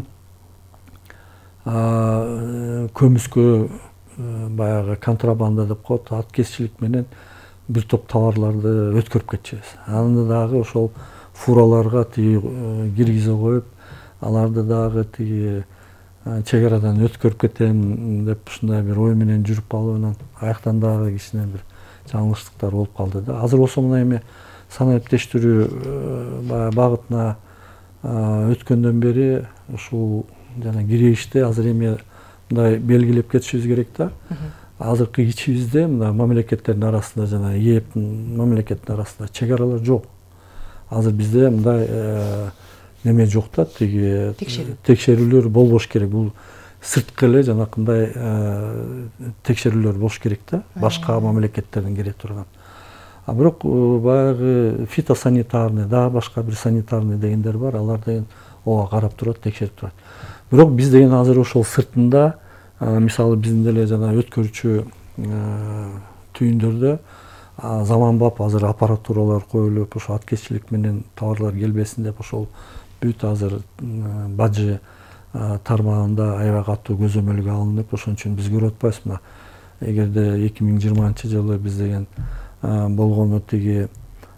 көмүскө баягы контрабанда деп коет, аткезчилик менен бир топ товарларды өткөрүп кетчүбүз. Аны дагы ошол фураларга тиги киргизе коюп, аларды дагы тиги чек арадан өткөрүп кетем деп ушундай бир ой менен жүрүп калып, анан аяктан дагы кичине бир жаңылыштыктар болуп калды да. Азыр болсо мына эми санариптештирүү багытына өткөндөн бери ушул жана киребиште азыр эми мындай белгилеп кетишибиз керек да. Азыркы ичибизде мына мамлекеттердин арасында жана ЕЭП мамлекеттин арасында чек аралар жок. Азыр бизде мындай неме жок да, тиги текшерүүлөр болбош керек. Бул сырткы эле жанакындай текшерүүлөр болуш керек да, башка мамлекеттерден келе турган. Бирок баягы фитосанитарный, дагы башка бир санитарный дегендер бар, алар деген ого карап турат, текшерип турат. Бирок биз деген азыр ошол сыртында, мисалы биздин деле жана өткөрүүчү түйүндөрдө заманбап азыр аппаратуралар коюлуп, ошо аткезчилик менен товарлар келбесин деп ошол бүт азыр бажы тармагында аябай катуу көзөмөлгө алынып, ошон үчүн биз көрүп атпайбыз мына эгерде 2020-жылы биз деген болгону тиги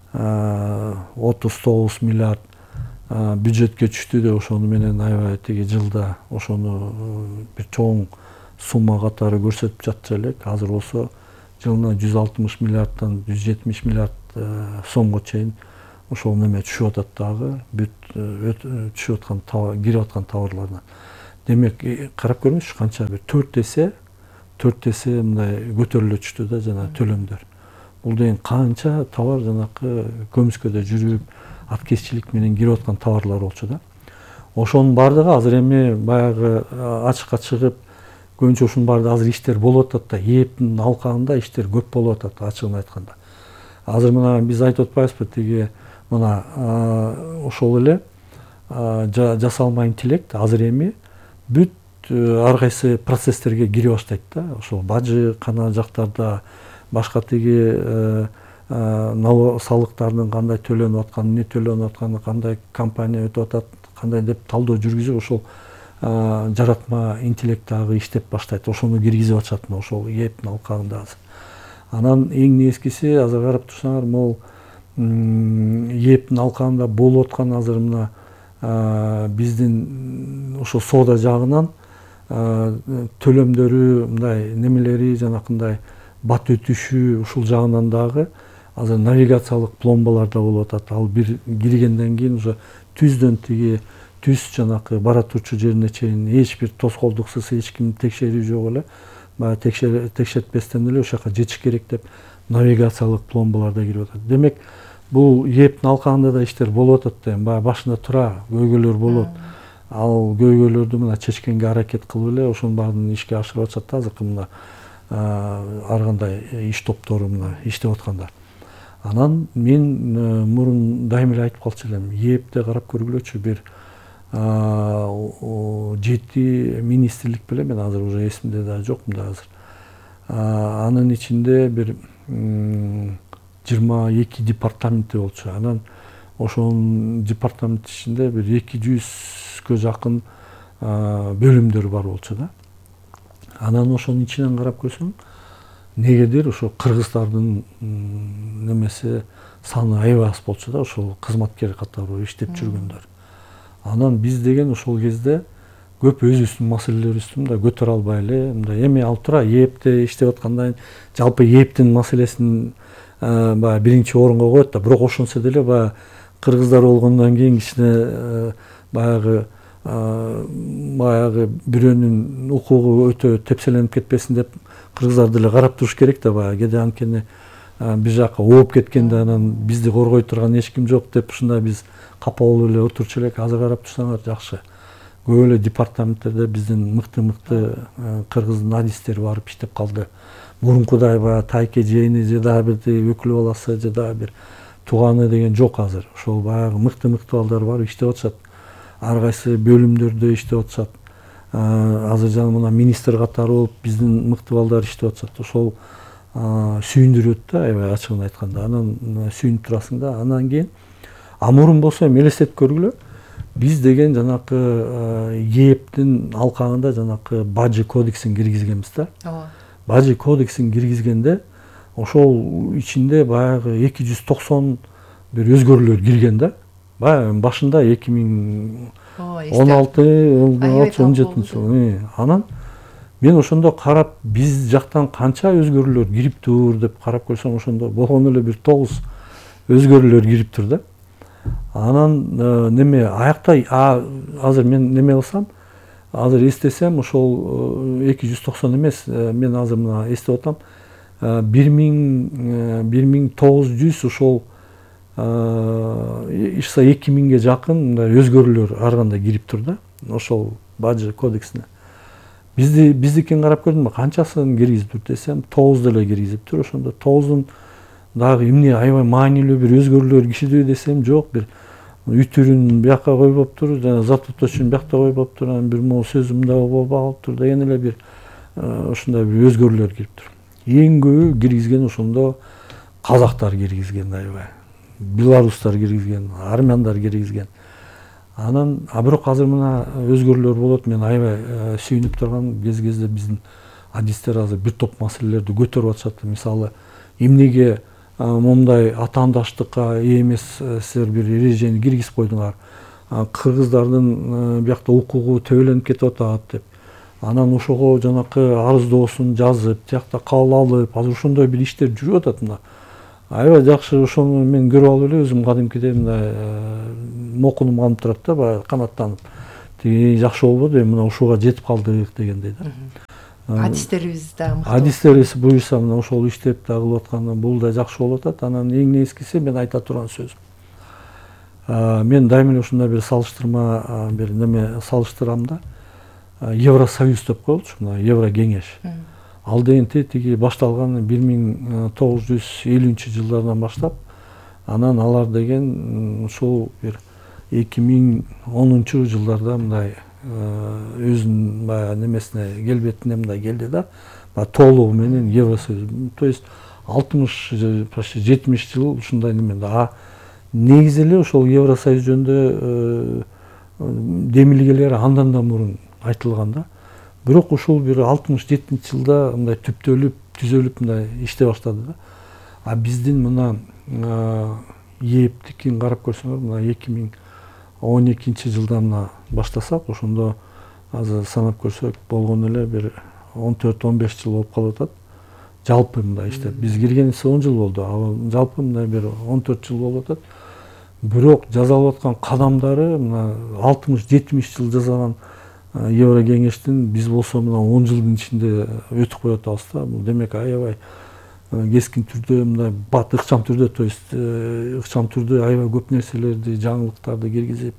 39 миллиард бюджетке түштү деп ошону менен аябай тиги жылда ошону бир чоң сумма катары көрсөтүп жатчу элек. Азыр болсо жылына 160 миллиардтан 170 миллиард сомго чейин ошол неме түшүп атат дагы, бүт түшүп аткан кирип аткан товарлардан. Демек, карап көрүңүзчү, канча бир 4 эсе мындай көтөрүлө түштү да жана төлөмдөр. Бул деген канча товар жанакы көмүскөдө жүрүп, аткезчилик менен кирип аткан товарлар болчу да. Ошонун бардыгы азыр эми баягы ачыкка чыгып, көбүнчө ушунун баардыгы азыр иштер болуп атат да, ээптин алкагында иштер көп болуп атат, ачыгын айтканда. Азыр мына биз айтып атпайбызбы, тиги мына ошол эле жасалма интеллект азыр эми бүт ар кайсы процесстерге кире баштайт да. Ошол бажы кана жактарда башка тиги налог салыктардын кандай төлөнүп атканы, эмне төлөнүп атканы, кандай компания өтүп атат, кандай деп талдоо жүргүзүп, ошол жаратма интеллект дагы иштеп баштайт. Ошону киргизип атышат ошол ээптин алкагында азыр. Анан эң нескиси азыр карап турсаңар, могул ээптин алкагында болуп аткан азыр мына биздин ошо соода жагынан төлөмдөрү, мындай немелери жанакындай бат өтүшү, ушул жагынан дагы азыр навигациялык пломбаларда болуп атат. Ал бир киргенден кийин уже түздөн тиги түз жанакы бара турчу жерине чейин эч бир тоскоолдуксуз, эч ким текшерүү жок эле, баягы текшертпестен эле ошол жака жетиш керек деп навигациялык пломбаларда кирип атат. Демек, бул ээптин алкагында да иштер болуп атат да, баягы башында тура көйгөйлөр болот. Ал көйгөйлөрдү мына чечкенге аракет кылып эле ошонун баарын ишке ашырып атышат да азыркы мына ар кандай иш топтору мына иштеп аткандар. Анан мен мурун дайыма эле айтып калчу элем, ээпте карап көргүлөчү, бир 7 министрлик беле, мен азыр уже эсимде да жокмун да азыр. Анын ичинде бир 22 департаменти болчу. Анан ошонун департамент ичинде бир 200-кө жакын бөлүмдөр бар болчу да. Анан ошонун ичинен карап көрсөң, негедир ошо кыргыздардын немеси саны аябай аз болчу да, ошол кызматкер катары иштеп жүргөндөр. Анан биз деген ошол кезде көп өзүбүздүн маселелерибизди да көтөрө албай эле, мындай эми алып тура ээпте иштеп аткандан жалпы ээптин маселесин баягы биринчи орунга коет да, бирок ошонсо деле баягы кыргыздар болгондон кийин кичине баягы бирөөнүн укугу өтө тепселенип кетпесин деп кыргыздар деле карап туруш керек да, баягы кээде анткени бир жака ооп кеткенде анан бизди коргой турган эч ким жок деп ушундай биз капа болуп эле отурчу элек. Азыр карап турсаңар жакшы. Көп эле департаменттерде биздин мыкты кыргыздын адистери барып иштеп калды. Мурункудай баягы тайке жээни же дагы бир өкүл баласы же дагы бир тууганы деген жок азыр. Ошол баягы мыкты балдар барып иштеп атышат. Ар кайсы бөлүмдөрдө иштеп атышат. Азыр жана мына министр катары болуп биздин мыкты балдар иштеп атышат. Ошол сүйүндүрөт да, аябай ачыгын айтканда. Анан сүйүнүп турасың да. Анан кийин мурун болсо элестетип көргүлө, биз деген жанакы ээптин алкагында жанакы бажы кодексин киргизгенбиз да. Бажы кодексин киргизгенде ошол ичинде баягы 290 бир өзгөрүүлөр кирген да. Баягы башында 2016-17 жыл. Анан мен ошондо карап, биз жактан канча өзгөрүүлөр кириптир деп карап көрсөм, ошондо болгону эле бир 9 өзгөрүүлөр кириптир да. Анан неме аякта азыр мен неме кылсам, азыр эстесем, ошол 290 эмес, мен азыр мына эстеп атам, 1900 ошол ишса 2000ге жакын мындай өзгөрүүлөр ар кандай кириптир да, ошол бажы кодексине. Биздикин карап көрдүм, канчасын киргизиптир десем, 9 деле киргизиптир. Ошондо 9-дун дагы эмне аябай маанилүү бир өзгөрүүлөр кишидүү десем, жок, бир үтүрүн бияка койбоптур, жана зат бүтөчүн биякта койбоптур, анан бир могу сөзүм да болбоптур деген эле бир ушундай бир өзгөрүүлөр кириптир. Эң көбү киргизген ошондо казактар киргизген, аябай белорустар киргизген, армяндар киргизген. Анан бирок азыр мына өзгөрүүлөр болот. Мен аябай сүйүнүп турган кезде биздин адистер азыр бир топ маселелерди көтөрүп атышат. Мисалы, эмнеге момундай атаандаштыкка ээ эмессиздер бир эрежени киргизип койдуңар. Кыргыздардын биякта укугу төбөлөнүп кетип атат деп. Анан ошого жанакы арыздоосун жазып, тиякта кабыл алып, азыр ошондой бир иштер жүрүп атат мына. Аябай жакшы, ошону мен көрүп алып эле өзүм кадимкидей мындай мокунум калып турат да, баягы канаттанып. Тиги жакшы болбоду, мына ушуга жетип калдык дегендей да. Адистерибиз да мыкты. Адистерибиз буюрса мына ошол иштеп да кылып атканда бул да жакшы болуп атат. Анан эң негизгиси мен айта турган сөзүм. Мен дайыма эле ушундай бир салыштырма бир неме салыштырам да. Евросоюз деп коелучу, мына Евро кеңеш. Ал дегенде тиги башталган 1950 жылдардан баштап, анан алар деген ушул бир 2010 жылдарда мындай өзүнүн баягы немесине келбетине мындай келди да. Толугу менен Евросоюз. То есть 60 почти 70 жыл ушундай неме да. Негизи эле ошол Евросоюз жөнүндө демилгелери андан да мурун айтылган да. Бирок ушул бир 60-70 жылда мындай түптөлүп, түзөлүп мындай иштей баштады да. Биздин мына ЕЭПтикин карап көрсөңөр, мына 2012 жылда мына баштасак, ошондо азыр санап көрсөк болгону эле бир 14-15 жыл болуп калып атат. Жалпы мындай иштеп, биз киргенине 10 жыл болду, жалпы мындай бир 14 жыл болуп атат. Бирок жасалып аткан кадамдары мына 60-70 жыл жасаган Евро кеңештин биз болсо мына 10 жылдын ичинде өтүп коюп атабыз да. Бул демек аябай кескин түрдө мындай бат ыкчам түрдө, то есть ыкчам түрдө аябай көп нерселерди, жаңылыктарды киргизип,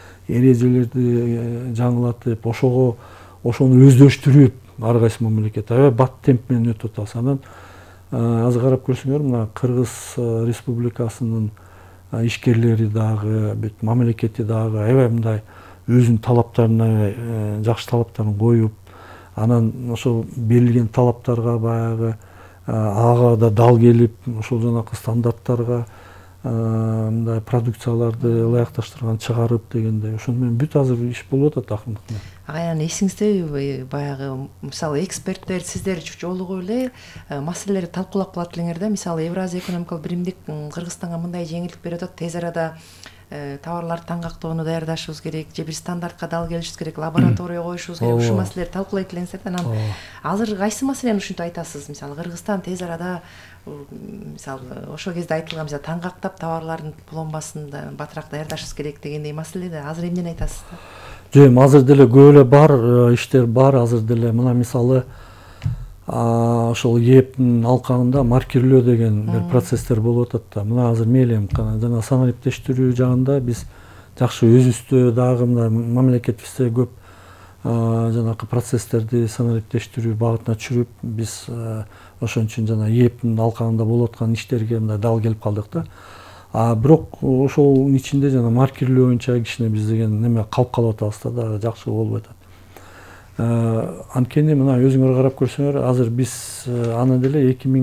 эрежелерди жаңылатып, ошону өздөштүрүп ар кайсы мамлекет аябай бат темп менен өтүп атабыз. Анан азыр карап көрсөңөр, мына Кыргыз Республикасынын ишкерлери дагы, бүт мамлекети дагы аябай мындай өзүнүн талаптарына жакшы талаптарын коюп, анан ошол берилген талаптарга баягы ага да дал келип, ошол жанакы стандарттарга мындай продукцияларды ылайыкташтырган чыгарып дегендей, ошону менен бүт азыр иш болуп атат акырындык менен. Аян эсиңиздеби, баягы мисалы эксперттер сиздер жолугуп эле маселелерди талкуулап калат элеңер да. Мисалы Евразия экономикалык биримдик Кыргызстанга мындай жеңилдик берип атат, тез арада товарларды таңгактоону даярдашыбыз керек, же бир стандартка дал келишибиз керек, лаборатория коюшубуз керек, ушул маселелерди талкуулайт элеңиздер да. Анан азыр кайсы маселени ушинтип айтасыз? Мисалы Кыргызстан тез арада, мисалы ошол кезде айтылган, мисалы таңгактап товарлардын пломбасын да батыраак даярдашыбыз керек дегендей маселеде азыр эмнени айтасыз да? Жок, азыр деле көп эле бар иштер бар. Азыр деле мына мисалы ошол ЕЭПтин алкагында маркерлөө деген бир процесстер болуп атат да. Мына азыр мейли жана санариптештирүү жагында биз жакшы өзүбүздө дагы мына мамлекетибизде көп жанакы процесстерди санариптештирүү багытына түшүрүп, биз ошон үчүн жана ЕЭПтин алкагында болуп аткан иштерге мындай дал келип калдык да. Бирок ошонун ичинде жана маркерлөө боюнча кичине биз деген неме калып калып атабыз да, дагы жакшы болбой атат. Анткени мына өзүңөр карап көрсөңөр, азыр биз аны деле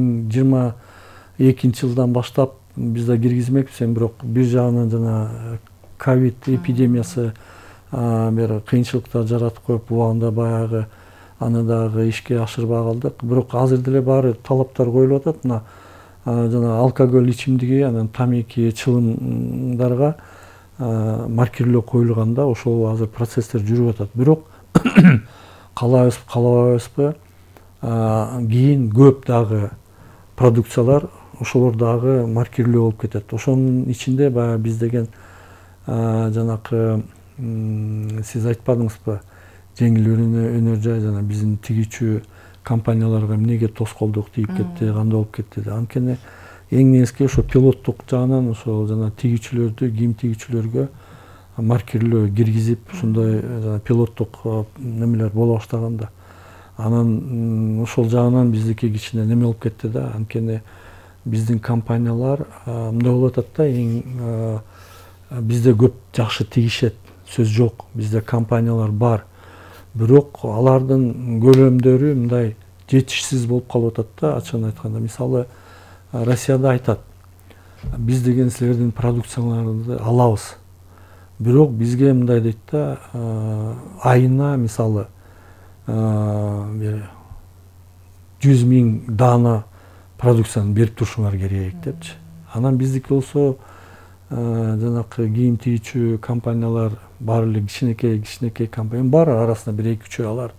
2022 жылдан баштап биз да киргизмекпиз, бирок бир жагынан жана ковид эпидемиясы бир кыйынчылыктар жаратып коюп, убагында баягы аны дагы ишке ашырбай калдык. Бирок азыр деле баары талаптар коюлуп атат. Мына жана алкоголь ичимдиги, анан тамеки, чылымдарга маркерлөө коюлганда ошол азыр процесстер жүрүп атат. Бирок каалабайбызбы, кийин көп дагы продукциялар ошолор дагы маркерлөө болуп кетет. Ошонун ичинде баягы биз деген жанакы сиз айтпадыңызбы, жеңил өнөр жай жана биздин тигүүчү компанияларга эмнеге тоскоолдук тийип кетти, кандай болуп кетти деп. Анткени эң негизги ошо пилоттук жагынан ошол жана тигүүчүлөрдү, кийим тигүүчүлөргө маркерлөө киргизип, ушундай пилоттук немелер боло баштаганда, анан ошол жагынан биздики кичине неме болуп кетти да. Анткени биздин компаниялар мындай болуп атат да, эң бизде көп жакшы тигишет, сөз жок. Бизде компаниялар бар. Бирок алардын көлөмдөрү мындай жетишсиз болуп калып атат да, ачыгын айтканда. Мисалы Россияда айтат, биз деген силердин продукцияларыңызды алабыз. Бирок бизге мындай дейт да, айына мисалы 100 000 даана продукцияны берип турушуңар керек депчи. Анан биздики болсо жанакы кийим тигүүчү компаниялар бар эле, кичинекей компания бар, арасында 1-2 алар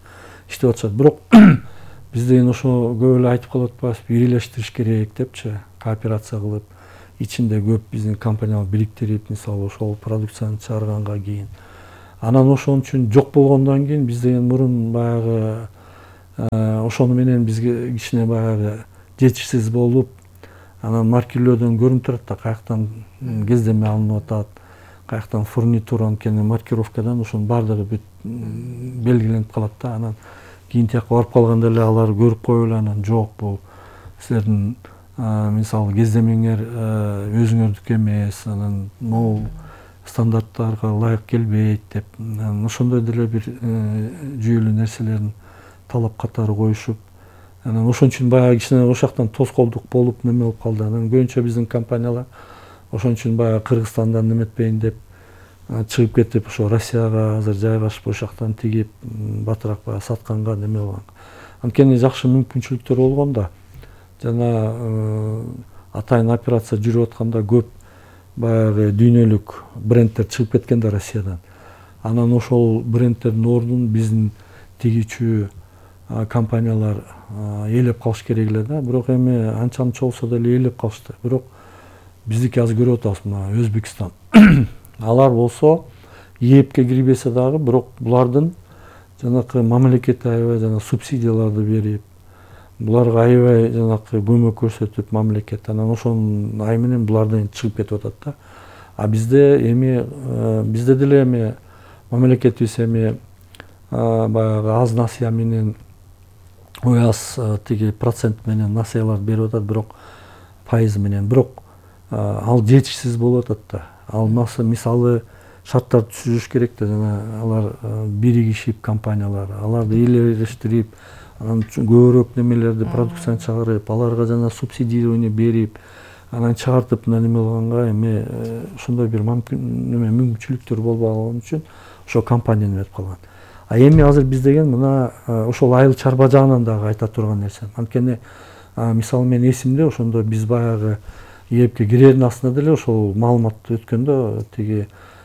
иштеп атышат. Бирок биз деген ошо көп эле айтып калып атпайбызбы, бийлештириш керек депчи, кооперация кылып, ичинде көп биздин компаниялар бириктирип, мисалы ошол продукцияны чыгарганга кийин. Анан ошон үчүн жок болгондон кийин биз деген мурун баягы ошону менен бизге кичине баягы жетишсиз болуп, анан маркирлөөдөн көрүнүп турат да, каяктан кездеме алынып атат, каяктан фурнитура, анткени маркировкадан ошонун баардыгы бүт белгиленип калат да. Анан кийин тияка барып калганда эле алар көрүп коюп эле, анан жок, бул силердин мисалы кездемеңер өзүңөрдүкү эмес, анан могул стандарттарга ылайык келбейт деп, ошондой деле бир жүйөлүү нерселерин талап катары коюшуп, анан ошон үчүн баягы кичине ошол жактан тоскоолдук болуп неме болуп калды. Анан көбүнчө биздин компаниялар ошон үчүн баягы Кыргызстандан неметпейин деп чыгып кетип, ошо Россияга азыр жайгашып, ошол жактан тигип, батыраак баягы сатканга неме болгон. Анткени жакшы мүмкүнчүлүктөр болгон да. Жана атайын операция жүрүп атканда көп баягы дүйнөлүк брендтер чыгып кеткен да Россиядан. Анан ошол брендтердин ордун биздин тигүүчү компаниялар ээлеп калыш керек эле да. Бирок эми анча мынча болсо деле ээлеп калышты. Бирок биздики азыр көрүп атабыз, мына Өзбекстан. Алар болсо ЕЭПке кирбесе дагы, бирок булардын жанакы мамлекет аябай жана субсидияларды берип, буларга аябай жанакы көмөк көрсөтүп мамлекет, анан ошонун ай менен булардан чыгып кетип атат да. А бизде деле эми мамлекетибиз эми баягы аз насыя менен, аз тиги процент менен насыяларды берип атат, бирок пайыз менен, бирок ал жетишсиз болуп атат да. Ал мисалы шарттарды түзүш керек да, жана алар биригишип компаниялар, аларды элештирип, анан көбүрөөк немелерди продукцияны чыгарып, аларга жана субсидирование берип, анан чыгартып неме болгонга эми ошондой бир мүмкүнчүлүктөр болбогон үчүн ошо компания неметип калган. А эми азыр биз деген мына ошол айыл чарба жагынан дагы айта турган нерсе. Анткени мисалы мен эсимде, ошондо биз баягы ЕЭПке кирердин астында деле ошол маалыматты өткөндө тиги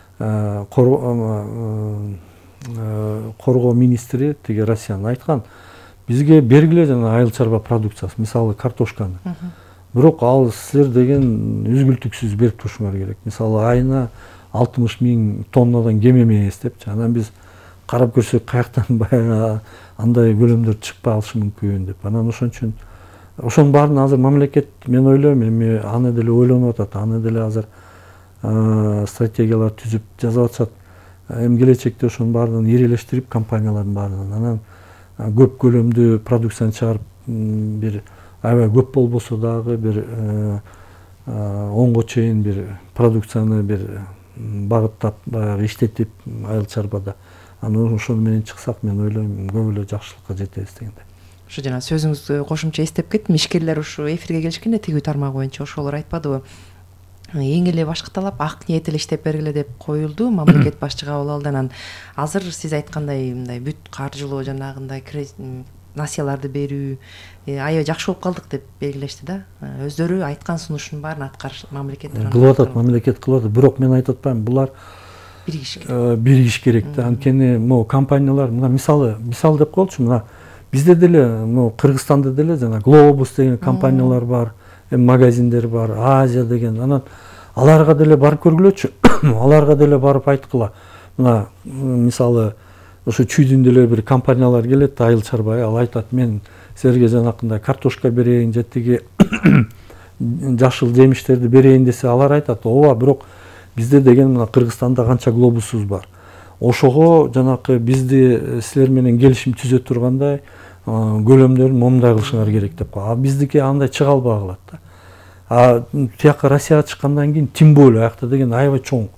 коргоо министри тиги Россиянын айткан, бизге бергиле жана айыл чарба продукциясы, мисалы картошканы. Бирок ал силер деген үзгүлтүксүз берип турушуңар керек. Мисалы айына 60 000 тоннадан кем эмес депчи. Анан биз карап көрсөк каяктан баягы андай көлөмдөр чыкпай алышы мүмкүн деп. Анан ошон үчүн ошонун баарын азыр мамлекет, мен ойлойм, эми аны деле ойлонуп атат, аны деле азыр стратегиялар түзүп жазып атышат. Эми келечекте ошонун баарын ирелештирип компаниялардын баарынан, анан көп көлөмдүү продукцияны чыгарып, бир аябай көп болбосо дагы бир 10го чейин бир продукцияны бир багыттап баягы иштетип айыл чарбада, анан ошону менен чыксак, мен ойлойм көп эле жакшылыкка жетебиз дегенде. Ушу жана сөзүңүздү кошумча эстеп кеттим. Ишкерлер ушу эфирге келишкенде тигүү тармагы боюнча ошолор айтпадыбы? Эң эле башкы талап ак ниет эле иштеп бергиле деп коюлду мамлекет башчыга кабыл алды. Азыр сиз айткандай мындай бүт каржылоо жанагындай насыяларды берүү аябай жакшы болуп калдык деп белгилешти да. Өздөрү айткан сунушунун баарын мамлекет кылып атат, мамлекет кылып атат. Бирок мен айтып атпаймынбы, булар биригиш керек да. Анткени могу компаниялар, мына мисал деп коелучу, мына бизде деле, могу Кыргызстанда деле жана Глобус деген компаниялар бар, магазиндер бар, Азия деген. Анан аларга деле барып көргүлөчү. Аларга деле барып айткыла. Мына мисалы ошо чүйдүн деле бир компаниялар келет, айыл чарба, ал айтат, мен силерге жанакындай картошка берейин, же тиги жашыл жемиштерди берейин десе, алар айтат, ооба, бирок бизде деген мына Кыргызстанда канча глобусубуз бар. Ошого жанакы бизди силер менен келишим түзө тургандай көлөмдөрүн момундай кылышыңар керек деп кой. А биздики андай чыга албай калат да. А тияка Россияга чыккандан кийин тим более аякта деген аябай чоң.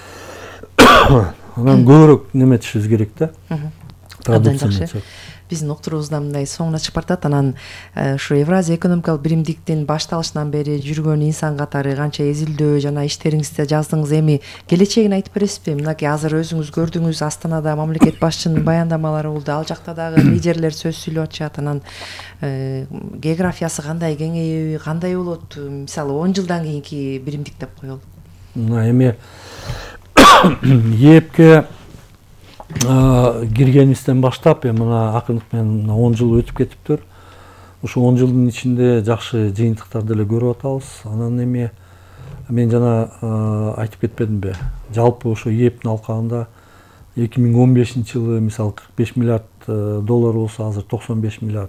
Анан көбүрөөк неметишибиз керек да. Абдан жакшы. Биздин уктуруубузда мындай соңуна чыгып баратат. Анан ушу Евразия экономикалык биримдиктин башталышынан бери жүргөн инсан катары канча эзилдөө жана иштериңизде жаздыңыз. Эми келечегин айтып бересизби? Мынакей азыр өзүңүз көрдүңүз, Астанада мамлекет башчынын баяндамалары болду. Ал жакта дагы лидерлер сөз сүйлөп атышат. Анан географиясы кандай кеңейеби, кандай болот? Мисалы 10 жылдан кийинки биримдик деп коелу. Мына эми ЕЭПке киргенибизден баштап мына акындык менен 10 жыл өтүп кетиптир. Ошо 10 жылдын ичинде жакшы жыйынтыктарды эле көрүп атабыз. Анан эми мен жана айтып кетпедимби? Жалпы ошо ИЭПтин алкагында 2015 жылы мисалы 45 миллиард доллар болсо азыр 95 миллиард